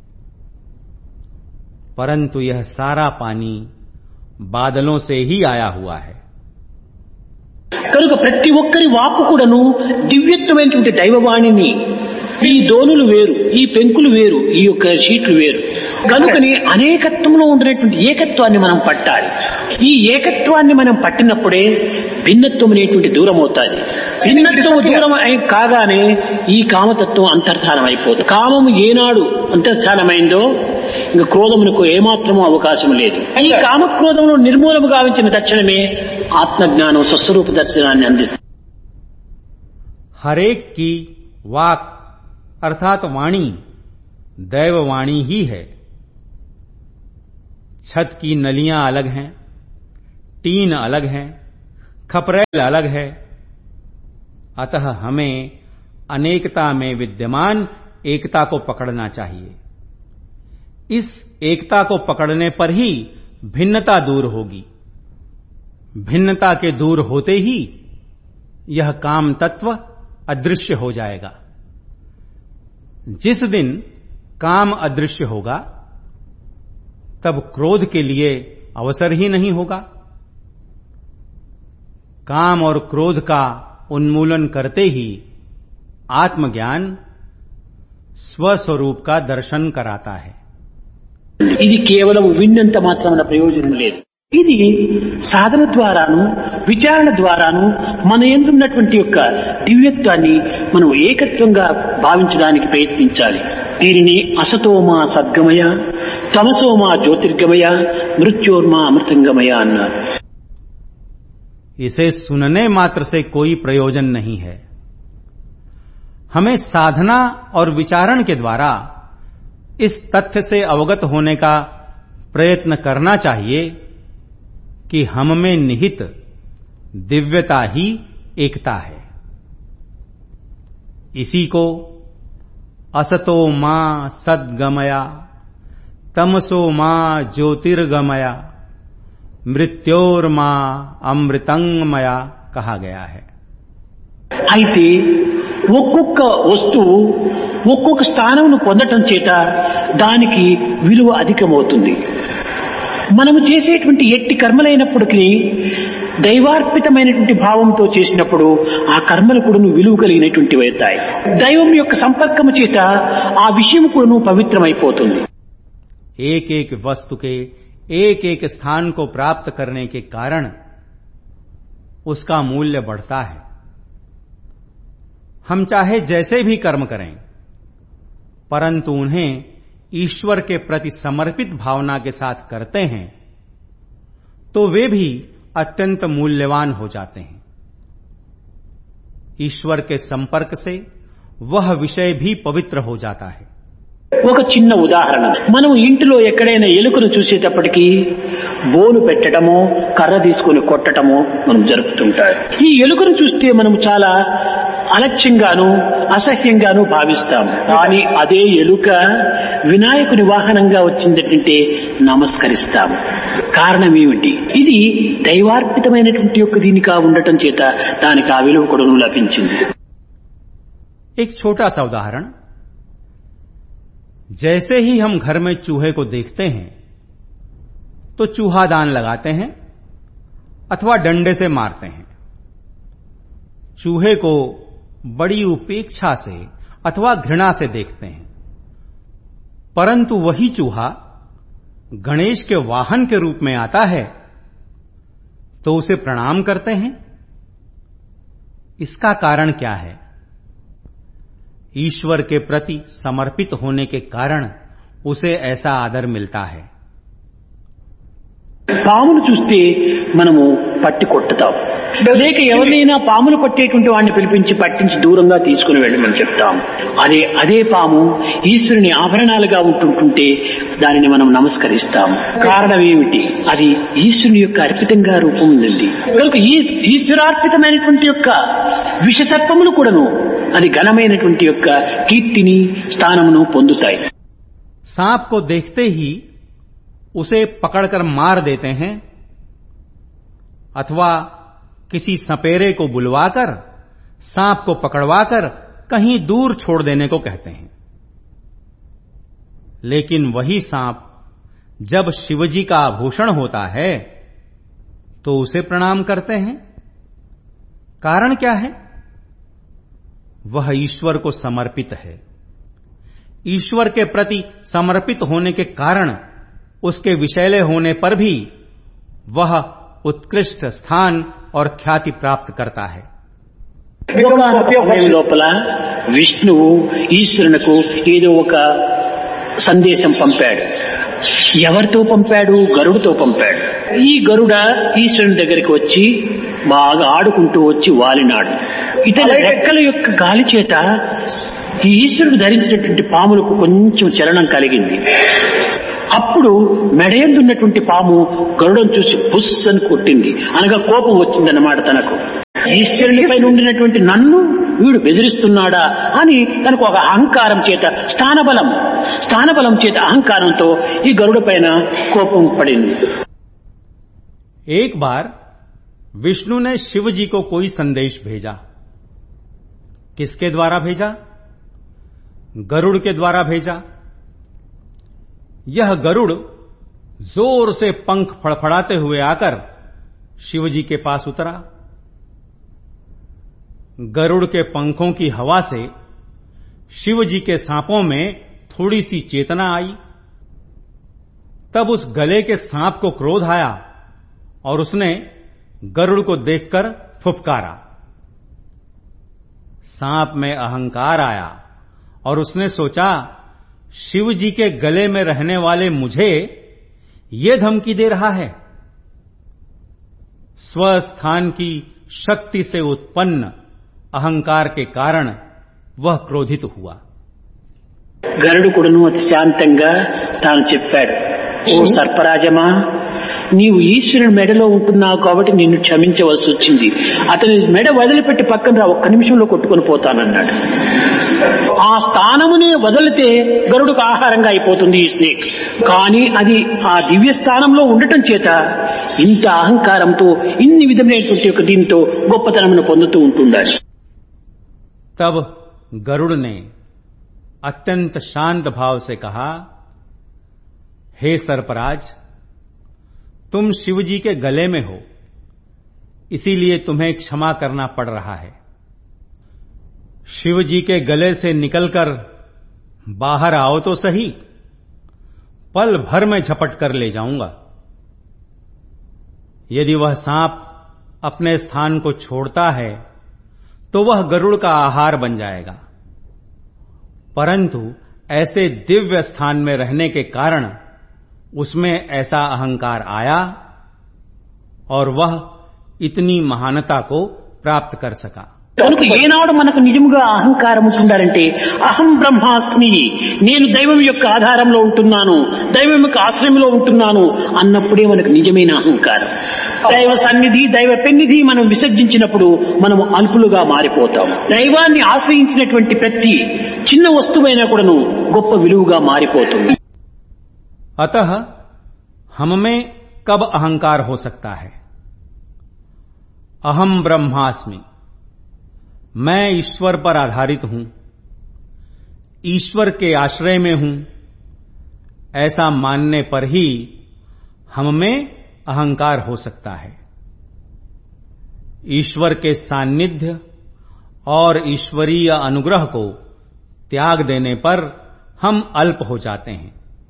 परंतु यह सारा पानी बादलों से ही आया हुआ है. కనుక ప్రతి ఒక్కరి వాక్కు కూడాను దివ్యత్వమైనటువంటి దైవవాణిని, ఈ దోణులు వేరు, ఈ పెంకులు వేరు, ఈ యొక్క షీట్లు వేరు. కనుకని అనేకత్వంలో ఉండేటువంటి ఏకత్వాన్ని మనం పట్టాలి. ఈ ఏకత్వాన్ని మనం పట్టినప్పుడే భిన్నత్వం అనేటువంటి దూరం అవుతుంది. భిన్నత్వం దూరం కాగానే ఈ కామతత్వం అంతర్ధానం అయిపోతుంది. కామము ఏనాడు అంతర్ధానమైందో ఇంకా క్రోధమునకు ఏమాత్రమూ అవకాశం లేదు. ఈ కామక్రోధమును నిర్మూలము గావించిన తక్షణమే ఆత్మజ్ఞానం స్వస్వరూప దర్శనాన్ని అందిస్తుంది. हरेक की वाक अर्थात वाणी दैववाणी ही है। छत की नलियां अलग हैं, टीन अलग हैं, खपरेल अलग है, अतः हमें अनेकता में विद्यमान एकता को पकड़ना चाहिए। इस एकता को पकड़ने पर ही भिन्नता दूर होगी। भिन्नता के दूर होते ही यह काम तत्व अदृश्य हो जाएगा। जिस दिन काम अदृश्य होगा तब क्रोध के लिए अवसर ही नहीं होगा। काम और क्रोध का उन्मूलन करते ही आत्मज्ञान स्वस्वरूप का दर्शन कराता है। ఇది కేవలం విన్నంత మాత్రమైన ప్రయోజనం లేదు। ఇది సాధన ద్వారాను విచారణ ద్వారాను మన యందు ఉన్నటువంటి యొక్క దివ్యత్వాన్ని మనం ఏకత్వంగా భావించడానికి ప్రయత్నించాలి। దీనిని అసతోమా సద్గమయ, తమసోమా జ్యోతిర్గమయ, మృత్యోర్మా అమృతంగమయ అన్నారు। इसे सुनने मात्र से कोई प्रयोजन नहीं है। हमें साधना और विचारण के द्वारा इस तथ्य से अवगत होने का प्रयत्न करना चाहिए कि हम में निहित दिव्यता ही एकता है। इसी को असतो मां सद्गमया, तमसो मां ज्योतिर्गमया, मृत्योर्मा अमृतंगमया कहा गया है। అయితే ఒక్కొక్క వస్తువు ఒక్కొక్క స్థానమును పొందటం చేత దానికి విలువ అధికమవుతుంది। మనము చేసేటువంటి ఎట్టి కర్మలైనప్పటికీ దైవార్పితమైనటువంటి భావంతో చేసినప్పుడు ఆ కర్మలు కూడా విలువ కలిగినటువంటివి అవుతాయి। దైవం యొక్క సంపర్కము చేత ఆ విషయం కూడా పవిత్రమైపోతుంది। एक एक वस्तु के एक एक स्थान को प्राप्त करने के कारण उसका मूल्य बढ़ता है। हम चाहे जैसे भी कर्म करें परंतु उन्हें ईश्वर के प्रति समर्पित भावना के साथ करते हैं तो वे भी अत्यंत मूल्यवान हो जाते हैं। ईश्वर के संपर्क से वह विषय भी पवित्र हो जाता है। ఒక చిన్న ఉదాహరణ, మనం ఇంటిలో ఎక్కడైనా ఎలుకను చూసేటప్పటికీ బోను పెట్టడమో కర్ర తీసుకొని కొట్టడమో మనం జరుపుతుంటాం। ఈ ఎలుకను చూస్తే మనం చాలా అలక్ష్యంగాను అసహ్యంగాను భావిస్తాం। కానీ అదే ఎలుక వినాయకుని వాహనంగా వచ్చిందంటే నమస్కరిస్తాం। కారణం ఏమిటి? ఇది దైవార్పితమైనటువంటి యొక్క దీనిగా ఉండటం చేత దానికి ఆ విలువ కూడా లభించింది। एक छोटा सा उदाहरण, जैसे ही हम घर में चूहे को देखते हैं तो चूहादान लगाते हैं अथवा डंडे से मारते हैं। चूहे को बड़ी उपेक्षा से अथवा घृणा से देखते हैं, परंतु वही चूहा गणेश के वाहन के रूप में आता है तो उसे प्रणाम करते हैं। इसका कारण क्या है? ईश्वर के प्रति समर्पित होने के कारण उसे ऐसा आदर मिलता है। పామును చూస్తే మనము పట్టి కొట్టుతాం, లేక ఎవరినైనా పాములు పట్టేటువంటి వాడిని పిలిపించి పట్టించి దూరంగా తీసుకుని వెళ్ళమని చెప్తాం। అదే అదే పాము ఈశ్వరుని ఆభరణాలుగా ఉంటుంటుంటే దానిని మనం నమస్కరిస్తాం। కారణం ఏమిటి? అది ఈశ్వరుని యొక్క అర్పితంగా రూపం ఉంది కనుక ఈ ఈశ్వరార్పితమైనటువంటి యొక్క విషసర్పములు కూడాను అది ఘనమైనటువంటి యొక్క కీర్తిని స్థానమును పొందుతాయి। सांप को देखते ही उसे पकड़कर मार देते हैं अथवा किसी सपेरे को बुलवाकर सांप को पकड़वाकर कहीं दूर छोड़ देने को कहते हैं। लेकिन वही सांप जब शिवजी का आभूषण होता है तो उसे प्रणाम करते हैं। कारण क्या है? वह ईश्वर को समर्पित है। ईश्वर के प्रति समर्पित होने के कारण उसके विषैले होने पर भी वह उत्कृष्ट स्थान और ख्याति प्राप्त करता है। లోపల విష్ణువు ఈశ్వరునకు ఏదో ఒక సందేశం పంపాడు। ఎవరితో పంపాడు? గరుడుతో పంపాడు। ఈ గరుడ ఈశ్వరుని దగ్గరికి వచ్చి బాగా ఆడుకుంటూ వచ్చి వాలినాడు। ఇతని రెక్కల యొక్క గాలి చేత ఈ ఈశ్వరుడు ధరించినటువంటి పాములకు కొంచెం చలనం కలిగింది. అప్పుడు మెడయందున్నటువంటి పాము గరుడను చూసి బుస్ అని కొట్టింది, అనగా కోపం వచ్చిందన్నమాట తనకు. ఈశ్వరుని పైన ఉండినటువంటి నన్ను వీడు బెదిరిస్తున్నాడా అని తనకు ఒక అహంకారం చేత, స్థానబలం స్థానబలం చేత అహంకారంతో ఈ గరుడ పైన కోపం పడింది. एक बार विष्णु ने शिव जी को कोई संदेश भेजा. किसके द्वारा भेजा? गरुड़ के द्वारा भेजा. यह गरुड़ जोर से पंख फड़फड़ाते हुए आकर शिव जी के पास उतरा. गरुड़ के पंखों की हवा से शिव जी के सांपों में थोड़ी सी चेतना आई. तब उस गले के सांप को क्रोध आया और उसने गरुड़ को देखकर फुफकारा. सांप में अहंकार आया और उसने सोचा, शिव जी के गले में रहने वाले मुझे ये धमकी दे रहा है. स्वस्थान की शक्ति से उत्पन्न अहंकार के कारण वह क्रोधित हुआ. గరుడు కూడాను అతి శాంతంగా తాను చెప్పాడు, ఓ సర్పరాజమా, నీవు ఈశ్వరుని మెడలో ఉంటున్నావు కాబట్టి నిన్ను క్షమించవలసి వచ్చింది. అతని మెడ వదిలిపెట్టి పక్కన రా, ఒక్క నిమిషంలో కొట్టుకొని పోతానన్నాడు. ఆ స్థానమునే వదిలితే గరుడుకు ఆహారంగా అయిపోతుంది ఈ స్నేక్. కానీ అది ఆ దివ్య స్థానంలో ఉండటం చేత ఇంత అహంకారంతో ఇన్ని విధమైనటువంటి ఒక దీంతో గొప్పతనమును పొందుతూ ఉంటుండాలి. तब गरुड़ ने अत्यंत शांत भाव से कहा, हे सर्पराज, तुम शिव जी के गले में हो, इसीलिए तुम्हें क्षमा करना पड़ रहा है. शिव जी के गले से निकलकर बाहर आओ तो सही, पल भर में झपट कर ले जाऊंगा. यदि वह सांप अपने स्थान को छोड़ता है तो वह गरुड़ का आहार बन जाएगा. परंतु ऐसे दिव्य स्थान में रहने के कारण उसमें ऐसा अहंकार आया और वह इतनी महानता को प्राप्त कर सका. కనుక ఏనాడు మనకు నిజముగా అహంకారం ఉంటుండాలంటే, అహం బ్రహ్మాస్మి, నేను దైవం యొక్క ఆధారంలో ఉంటున్నాను, దైవం యొక్క ఆశ్రయంలో ఉంటున్నాను అన్నప్పుడే మనకు నిజమైన అహంకారం. దైవ సన్నిధి, దైవ పెన్నిధి మనం విసర్జించినప్పుడు మనము అల్పులుగా మారిపోతాం. దైవాన్ని ఆశ్రయించినటువంటి ప్రతి చిన్న వస్తువైనా కూడాను గొప్ప విలువగా మారిపోతుంది. अतः हम में कब अहंकार हो सकता है? अहम ब्रह्मास्मि, मैं ईश्वर पर आधारित हूं, ईश्वर के आश्रय में हूं, ऐसा मानने पर ही हम में अहंकार हो सकता है. ईश्वर के सान्निध्य और ईश्वरीय अनुग्रह को त्याग देने पर हम अल्प हो जाते हैं.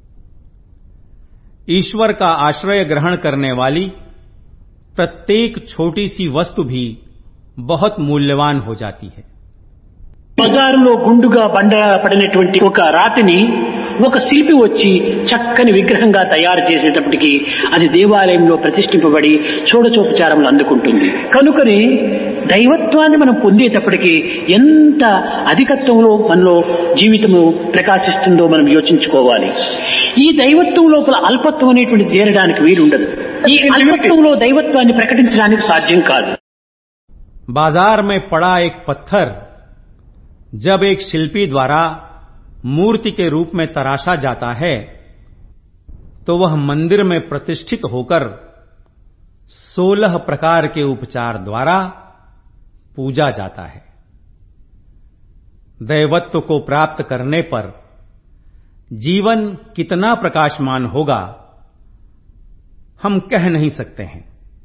ईश्वर का आश्रय ग्रहण करने वाली प्रत्येक छोटी सी वस्तु भी बहुत मूल्यवान हो जाती है. బజారులో గుండుగా బండ పడినటువంటి ఒక రాతిని ఒక శిల్పి వచ్చి చక్కని విగ్రహంగా తయారు చేసేటప్పటికి అది దేవాలయంలో ప్రతిష్ఠింపబడి షోడశోపచారములు అందుకుంటుంది. కనుకని దైవత్వాన్ని మనం పొందేటప్పటికి ఎంత అధికత్వంలో మనలో జీవితము ప్రకాశిస్తుందో మనం యోచించుకోవాలి. ఈ దైవత్వం లోపల అల్పత్వం అనేటువంటి చేరడానికి వీలుండదు. ఈ అల్పత్వంలో దైవత్వాన్ని ప్రకటించడానికి సాధ్యం కాదు. बाजार में पड़ा एक पत्थर जब एक शिल्पी द्वारा मूर्ति के रूप में तराशा जाता है तो वह मंदिर में प्रतिष्ठित होकर सोलह प्रकार के उपचार द्वारा पूजा जाता है. दैवत्व को प्राप्त करने पर जीवन कितना प्रकाशमान होगा हम कह नहीं सकते हैं.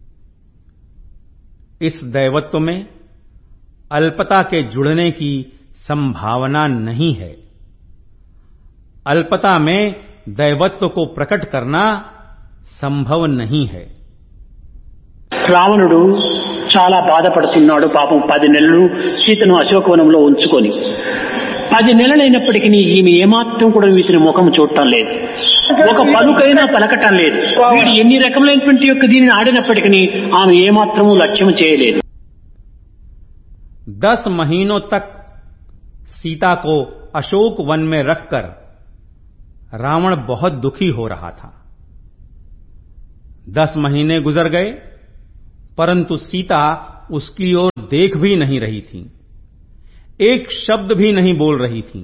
इस दैवत्व में अल्पता के जुड़ने की संभावना नहीं है. अल्पता में दैवत्व को प्रकट करना संभव नहीं है. రావణుడు చాలా బాధపడుతున్నాడు. పాపం పది నెలలు సీతను అశోకవనంలో ఉంచుకొని, పది నెలలైనప్పటికీ ఈమె ఏమాత్రం కూడా వీటిని ముఖం చూడటం లేదు, ఒక పలుకైనా పలకటం లేదు. వీడు ఎన్ని రకములైనటువంటి యొక్క దీనిని ఆడినప్పటికీ ఆమె ఏమాత్రము లక్ష్యం చేయలేదు. दस महीनों तक सीता को अशोक वन में रखकर रावण बहुत दुखी हो रहा था। दस महीने गुजर गए, परंतु सीता उसकी ओर देख भी नहीं रही थी, एक शब्द भी नहीं बोल रही थी।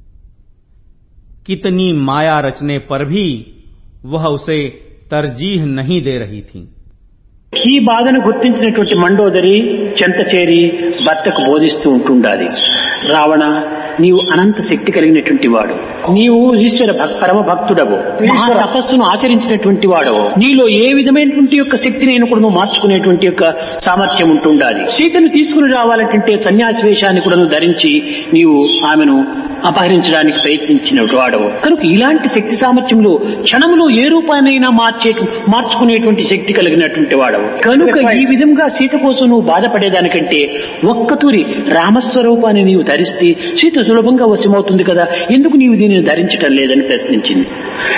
कितनी माया रचने पर भी वह उसे तरजीह नहीं दे रही थी। ఈ బాధను గుర్తించినటువంటి మండోదరి చెంత చేరి భర్తకు బోధిస్తూ ఉంటుండాలి. రావణ, నీవు అనంత శక్తి కలిగినటువంటి వాడు, నీవు ఈశ్వర పరమ భక్తుడవు, మహా తపస్సును ఆచరించినటువంటి వాడవు, నీలో ఏ విధమైనటువంటి యొక్క శక్తిని కూడా నువ్వు మార్చుకునేటువంటి యొక్క సామర్థ్యం ఉంటుండాలి. సీతను తీసుకుని రావాలంటే సన్యాసి వేషాన్ని కూడా నువ్వు ధరించి నీవు ఆమెను అపహరించడానికి ప్రయత్నించిన వాడవు. కనుక ఇలాంటి శక్తి సామర్థ్యంలో క్షణంలో ఏ రూపానైనా మార్చే మార్చుకునేటువంటి శక్తి కలిగినటువంటి వాడవు. కనుక ఈ విధంగా సీత కోసం నువ్వు బాధపడేదానికంటే ఒక్కతూరి రామస్వరూపాన్ని నీవు ధరిస్తే సీత సులభంగా వశమవుతుంది కదా, ఎందుకు నీవు దీనిని ధరించటం లేదని ప్రశ్నించింది.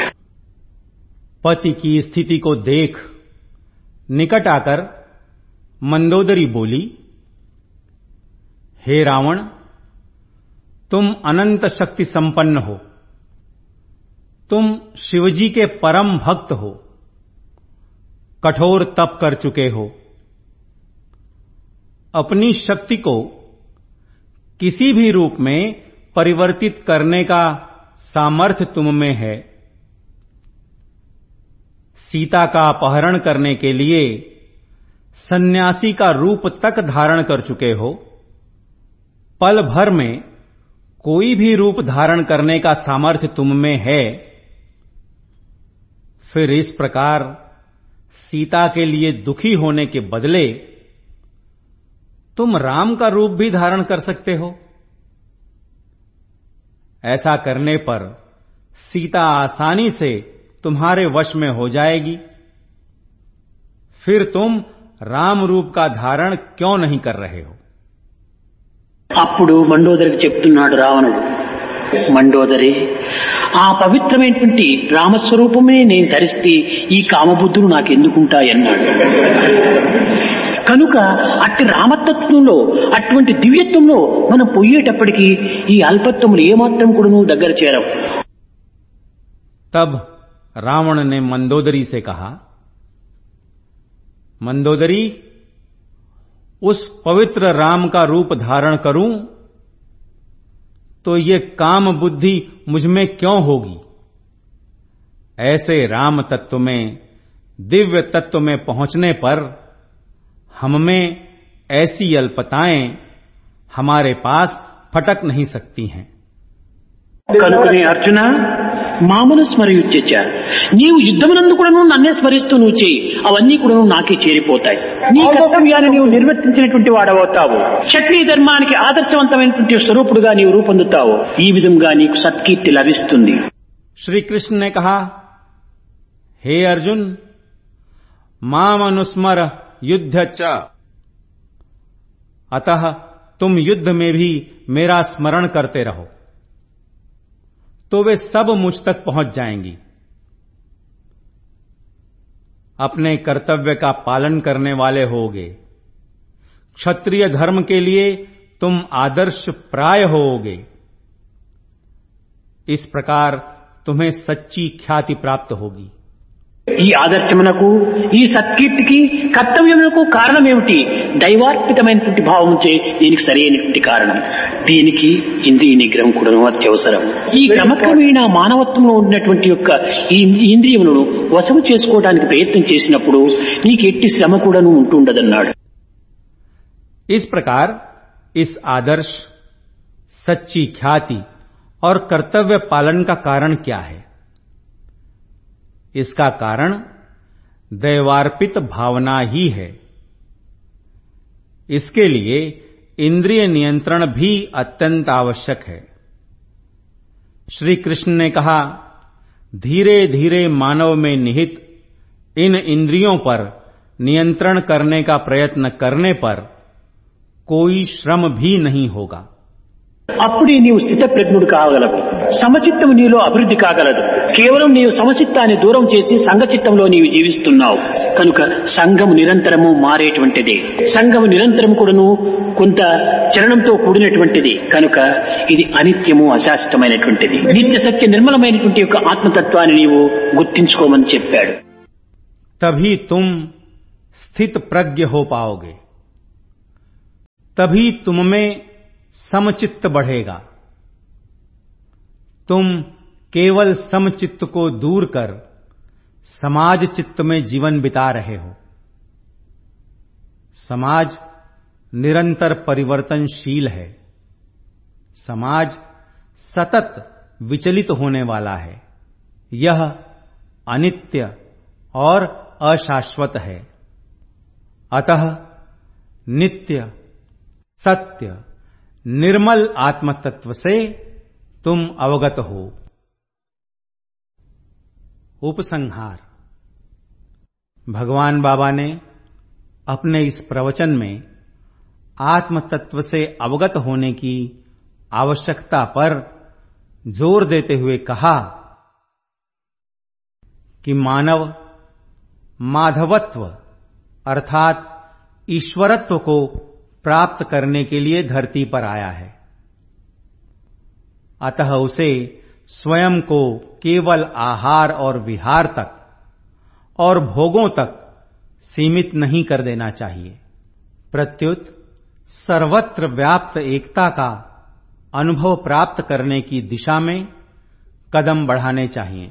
पति की स्थिति को देख निकट आकर मंदोदरी बोली, हे रावण, तुम अनंत शक्ति संपन्न हो, तुम शिवजी के परम भक्त हो, कठोर तप कर चुके हो, अपनी शक्ति को किसी भी रूप में परिवर्तित करने का सामर्थ्य तुम में है। सीता का अपहरण करने के लिए सन्यासी का रूप तक धारण कर चुके हो, पल भर में कोई भी रूप धारण करने का सामर्थ्य तुम में है, फिर इस प्रकार सीता के लिए दुखी होने के बदले तुम राम का रूप भी धारण कर सकते हो। ऐसा करने पर सीता आसानी से तुम्हारे वश में हो जाएगी, फिर तुम राम रूप का धारण क्यों नहीं कर रहे हो। అప్పుడు మండోదరికి చెప్తున్నాడు రావణుడు, మండోదరి, ఆ పవిత్రమైనటువంటి రామస్వరూపమే నేను ధరిస్తే ఈ కామబుద్ధులు నాకెందుకుంటాయన్నాడు. కనుక అట్టి రామతత్వంలో అటువంటి దివ్యత్వంలో మనం పోయేటప్పటికీ ఈ అల్పత్వములు ఏమాత్రం కూడా నువ్వు దగ్గర చేరవు. तब रावण ने मंदोदरी से कहा, मंदोदरी, उस पवित्र राम का रूप धारण करूं तो ये काम बुद्धि मुझमें क्यों होगी। ऐसे राम तत्व में, दिव्य तत्व में पहुंचने पर हममें ऐसी अल्पताएं हमारे पास फटक नहीं सकती हैं। కనుకనే అర్జున, మామను స్మరయుచ్చ, నీవు యుద్ధమునందు కూడా నన్నే స్మరిస్తూ నువ్వు చేయి, అవన్నీ కూడా నాకే చేరిపోతాయి. నీ కర్తవ్యాన్ని నీవు నిర్వర్తించినటువంటి వాడవుతావు, క్షత్రియ ధర్మానికి ఆదర్శవంతమైనటువంటి స్వరూపుడుగా నీవు రూపొందుతావు. ఈ విధంగా నీకు సత్కీర్తి లభిస్తుంది. श्री कृष्ण ने कहा, हे अर्जुन, मामनुस्मर युद्ध च, अतः तुम युद्ध में भी मेरा स्मरण करते रहो, तो वे सब मुझ तक पहुंच जाएंगी। अपने कर्तव्य का पालन करने वाले होगे, क्षत्रिय धर्म के लिए तुम आदर्श प्राय होगे। इस प्रकार तुम्हें सच्ची ख्याति प्राप्त होगी। ఈ ఆదర్శమునకు, ఈ సత్కీర్తికి, కర్తవ్యమునకు కారణం ఏమిటి? దైవార్పితమైనటువంటి భావం చే దీనికి సరైనటువంటి కారణం. దీనికి ఇంద్రియ నిగ్రహం కూడా అత్యవసరం. ఈ క్రమక్రమేణా మానవత్వంలో ఉన్నటువంటి యొక్క ఈ ఇంద్రియములను వశము చేసుకోవడానికి ప్రయత్నం చేసినప్పుడు నీకు ఎట్టి శ్రమ కూడా ఉంటుండదన్నాడు. इस प्रकार इस आदर्श, सच्ची ख्याति और कर्तव्य पालन का कारण क्या है? इसका कारण दैवार्पित भावना ही है। इसके लिए इंद्रिय नियंत्रण भी अत्यंत आवश्यक है। श्री कृष्ण ने कहा, धीरे धीरे मानव में निहित इन इंद्रियों पर नियंत्रण करने का प्रयत्न करने पर कोई श्रम भी नहीं होगा। అప్పుడే నీవు స్థితప్రజ్ఞుడు కాగలవు. సమచిత్తము నీలో అభివృద్ధి కాగలదు. కేవలం నీవు సమచిత్తాన్ని దూరం చేసి సంఘచిత్తంలో నీవు జీవిస్తున్నావు కనుక సంఘము నిరంతరము మారేటువంటిది. సంఘము నిరంతరము కూడాను కొంత చలనంతో కూడినటువంటిది కనుక ఇది అనిత్యము అశాశ్వతమైనటువంటిది. నిత్య సత్య నిర్మలమైనటువంటి యొక్క ఆత్మతత్వాన్ని నీవు గుర్తించుకోమని చెప్పాడు. तभी तुम स्थित प्रज्ञ हो पाओगे, तभी तुम में समचित्त बढ़ेगा. तुम केवल समचित्त को दूर कर समाज चित्त में जीवन बिता रहे हो. समाज निरंतर परिवर्तनशील है. समाज सतत विचलित होने वाला है. यह अनित्य और अशाश्वत है. अतः नित्य सत्य निर्मल आत्म तत्व से तुम अवगत हो. उपसंहार. भगवान बाबा ने अपने इस प्रवचन में आत्म तत्व से अवगत होने की आवश्यकता पर जोर देते हुए कहा कि मानव माधवत्व अर्थात ईश्वरत्व को प्राप्त करने के लिए धरती पर आया है. अतः उसे स्वयं को केवल आहार और विहार तक और भोगों तक सीमित नहीं कर देना चाहिए. प्रत्युत सर्वत्र व्याप्त एकता का अनुभव प्राप्त करने की दिशा में कदम बढ़ाने चाहिए.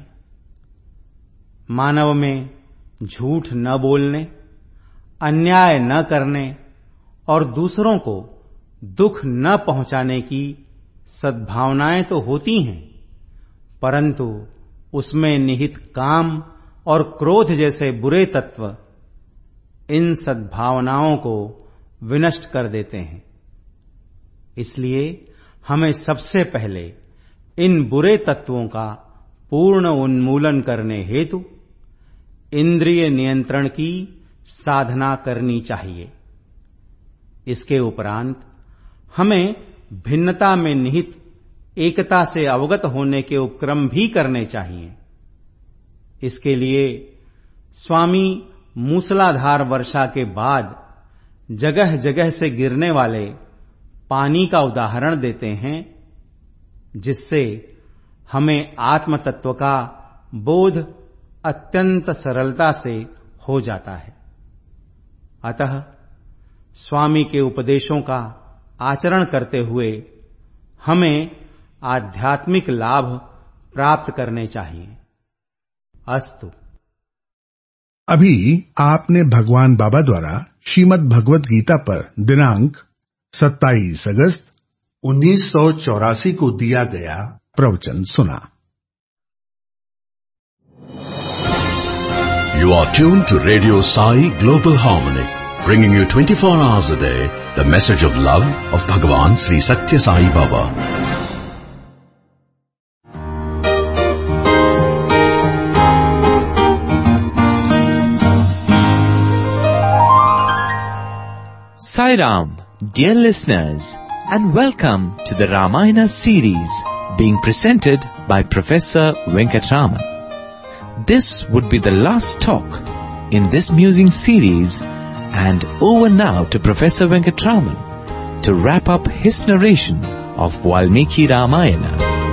मानव में झूठ न बोलने, अन्याय न करने और दूसरों को दुख न पहुंचाने की सद्भावनाएं तो होती हैं, परंतु उसमें निहित काम और क्रोध जैसे बुरे तत्व इन सद्भावनाओं को विनष्ट कर देते हैं. इसलिए हमें सबसे पहले इन बुरे तत्वों का पूर्ण उन्मूलन करने हेतु इंद्रिय नियंत्रण की साधना करनी चाहिए. इसके उपरांत हमें भिन्नता में निहित एकता से अवगत होने के उपक्रम भी करने चाहिए. इसके लिए स्वामी मूसलाधार वर्षा के बाद जगह जगह से गिरने वाले पानी का उदाहरण देते हैं, जिससे हमें आत्म तत्व का बोध अत्यंत सरलता से हो जाता है. अतः स्वामी के उपदेशों का आचरण करते हुए हमें आध्यात्मिक लाभ प्राप्त करने चाहिए. अस्तु. अभी आपने भगवान बाबा द्वारा श्रीमद् भगवत गीता पर दिनांक सत्ताईस अगस्त उन्नीस सौ चौरासी को दिया गया प्रवचन सुना. You are tuned to Radio Sai Global Harmony, bringing you twenty-four hours a day the message of love of Bhagavan Sri Satya Sai Baba. Sai Ram, dear listeners, and welcome to the Ramayana series being presented by Professor Venkatraman. This would be the last talk in this musing series, and over now to Professor Venkatraman to wrap up his narration of Valmiki Ramayana.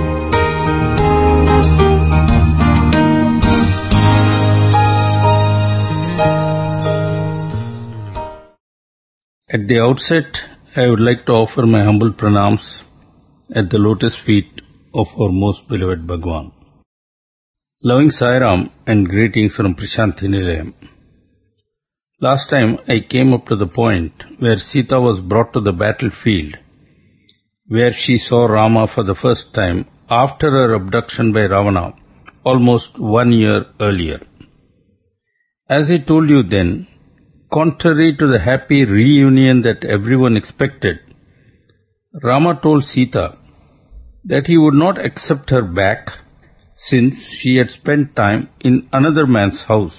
At the outset, I would like to offer my humble pranams at the lotus feet of our most beloved Bhagwan. Loving Sai Ram and greetings from Prashanthi Nilayam. Last time I came up to the point where Sita was brought to the battlefield, where she saw Rama for the first time after her abduction by Ravana almost one year earlier. As I told you then, contrary to the happy reunion that everyone expected, Rama told Sita that he would not accept her back since she had spent time in another man's house.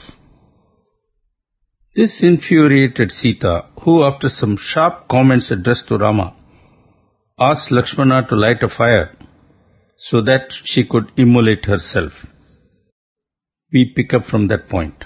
This infuriated Sita, who after some sharp comments addressed to Rama, asked Lakshmana to light a fire so that she could immolate herself. We pick up from that point.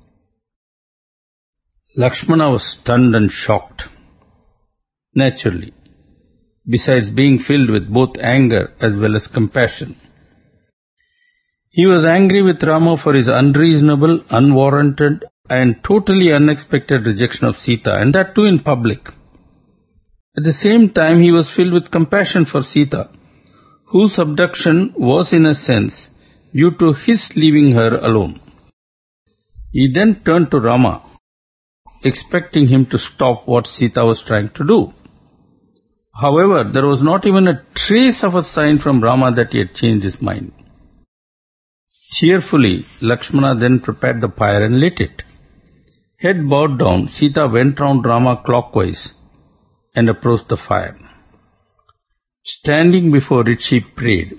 Lakshmana was stunned and shocked. Naturally, besides being filled with both anger as well as compassion. He was angry with Rama for his unreasonable, unwarranted and totally unexpected rejection of Sita, and that too in public. At the same time, he was filled with compassion for Sita, whose abduction was in a sense due to his leaving her alone. He then turned to Rama, expecting him to stop what Sita was trying to do. However, there was not even a trace of a sign from Rama that he had changed his mind. Cheerfully, Lakshmana then prepared the fire and lit it. Head bowed down, Sita went round Rama clockwise and approached the fire. Standing before it, she prayed,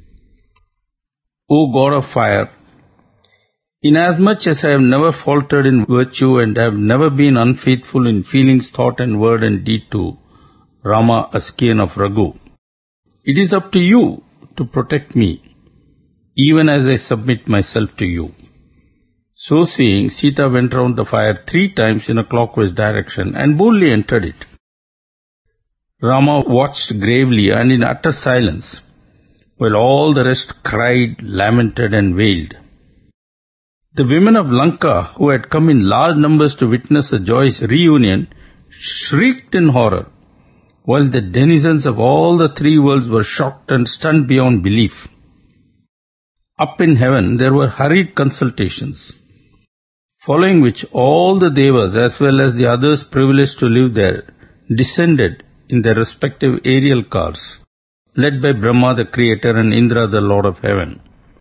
O God of fire, inasmuch as I have never faltered in virtue and have never been unfaithful in feelings, thought and word and deed to Rama, a scion of Raghu, it is up to you to protect me, even as I submit myself to you. So saying, Sita went round the fire three times in a clockwise direction and boldly entered it. Rama watched gravely and in utter silence, while all the rest cried, lamented and wailed. The women of Lanka, who had come in large numbers to witness a joyous reunion, shrieked in horror, while the denizens of all the three worlds were shocked and stunned beyond belief. Up in heaven there were hurried consultations, following which all the devas as well as the others privileged to live there descended in their respective aerial cars, led by Brahma the Creator and Indra the Lord of Heaven.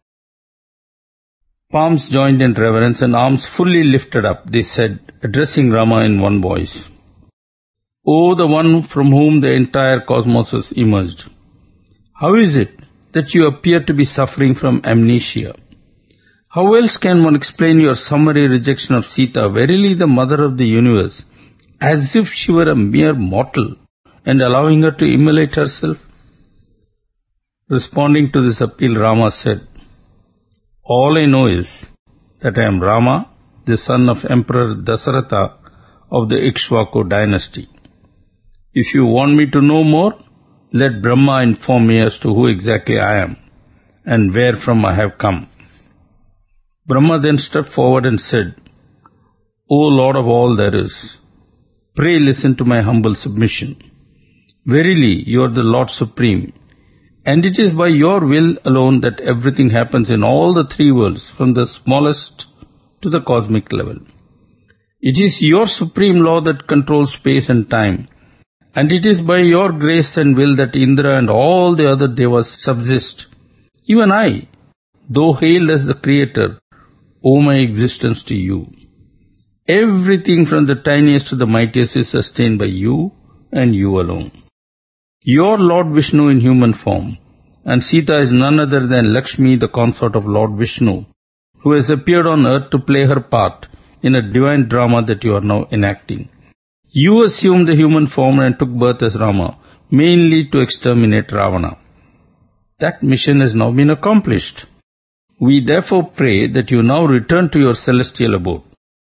Palms joined in reverence and arms fully lifted up, they said, addressing Rama in one voice, O the one from whom the entire cosmos has emerged, how is it that you appear to be suffering from amnesia? How else can one explain your summary rejection of Sita, verily the mother of the universe, as if she were a mere mortal, and allowing her to immolate herself? Responding to this appeal, Rama said, All I know is that I am Rama, the son of Emperor Dasaratha of the Ikshvaku dynasty. If you want me to know more, let Brahma inform me as to who exactly I am and where from I have come. Brahma then stepped forward and said, O Lord of all there is, pray listen to my humble submission. Verily, you are the Lord Supreme, and it is by your will alone that everything happens in all the three worlds, from the smallest to the cosmic level. It is your supreme law that controls space and time, and it is by your grace and will that Indra and all the other devas subsist. Even I, though hailed as the Creator, owe my existence to you. Everything from the tiniest to the mightiest is sustained by you and you alone. Your Lord Vishnu in human form, and Sita is none other than Lakshmi, the consort of Lord Vishnu, who has appeared on earth to play her part in a divine drama that you are now enacting. You assumed the human form and took birth as Rama, mainly to exterminate Ravana. That mission has now been accomplished. We therefore pray that you now return to your celestial abode.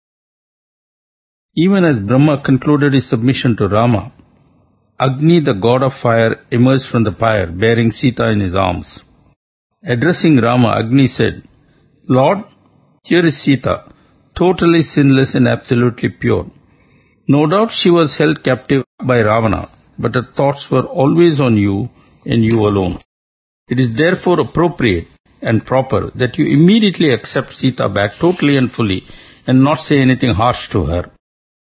Even as Brahma concluded his submission to Rama, Agni, the god of fire, emerged from the pyre, bearing Sita in his arms. Addressing Rama, Agni said, Lord, here is Sita, totally sinless and absolutely pure. No doubt she was held captive by Ravana, but her thoughts were always on you and you alone. It is therefore appropriate and proper that you immediately accept Sita back totally and fully and not say anything harsh to her.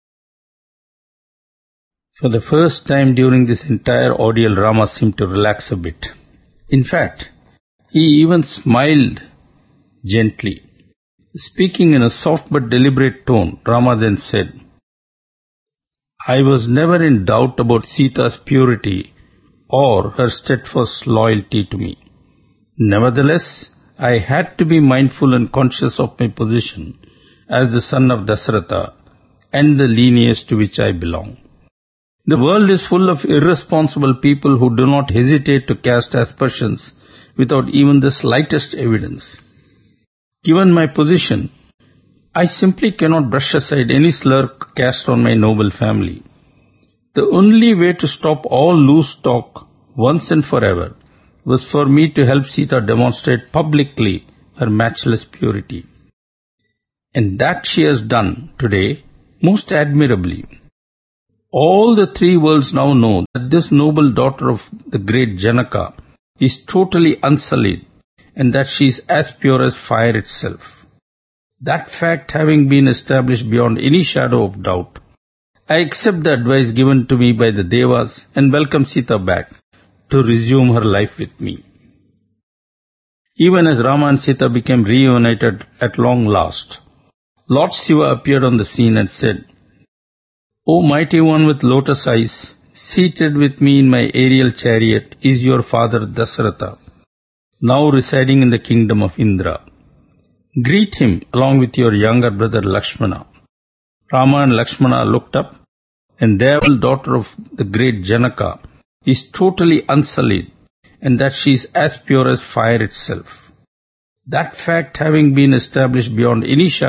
For the first time during this entire ordeal, Rama seemed to relax a bit. In fact, he even smiled gently. Speaking in a soft but deliberate tone, Rama then said, I was never in doubt about Sita's purity or her steadfast loyalty to me. Nevertheless, I had to be mindful and conscious of my position as the son of Dasaratha and the lineage to which I belong. The world is full of irresponsible people who do not hesitate to cast aspersions without even the slightest evidence. Given my position, I simply cannot brush aside any slur cast on my noble family. The only way to stop all loose talk once and forever was for me to help Sita demonstrate publicly her matchless purity. And that she has done today most admirably. All the three worlds now know that this noble daughter of the great Janaka is totally unsullied and that she is as pure as fire itself. That fact having been established beyond any shadow of doubt, I accept the advice given to me by the Devas and welcome Sita back to resume her life with me. Even as Rama and Sita became reunited at long last, Lord Shiva appeared on the scene and said, O mighty one with lotus eyes, seated with me in my aerial chariot is your father Dasharatha, now residing in the kingdom of Indra. Greet him along with your younger brother Lakshmana. Rama and Lakshmana looked up, and the daughter of the great Janaka is totally unsullied, and that she is as pure as fire itself. That fact having been established beyond any shadow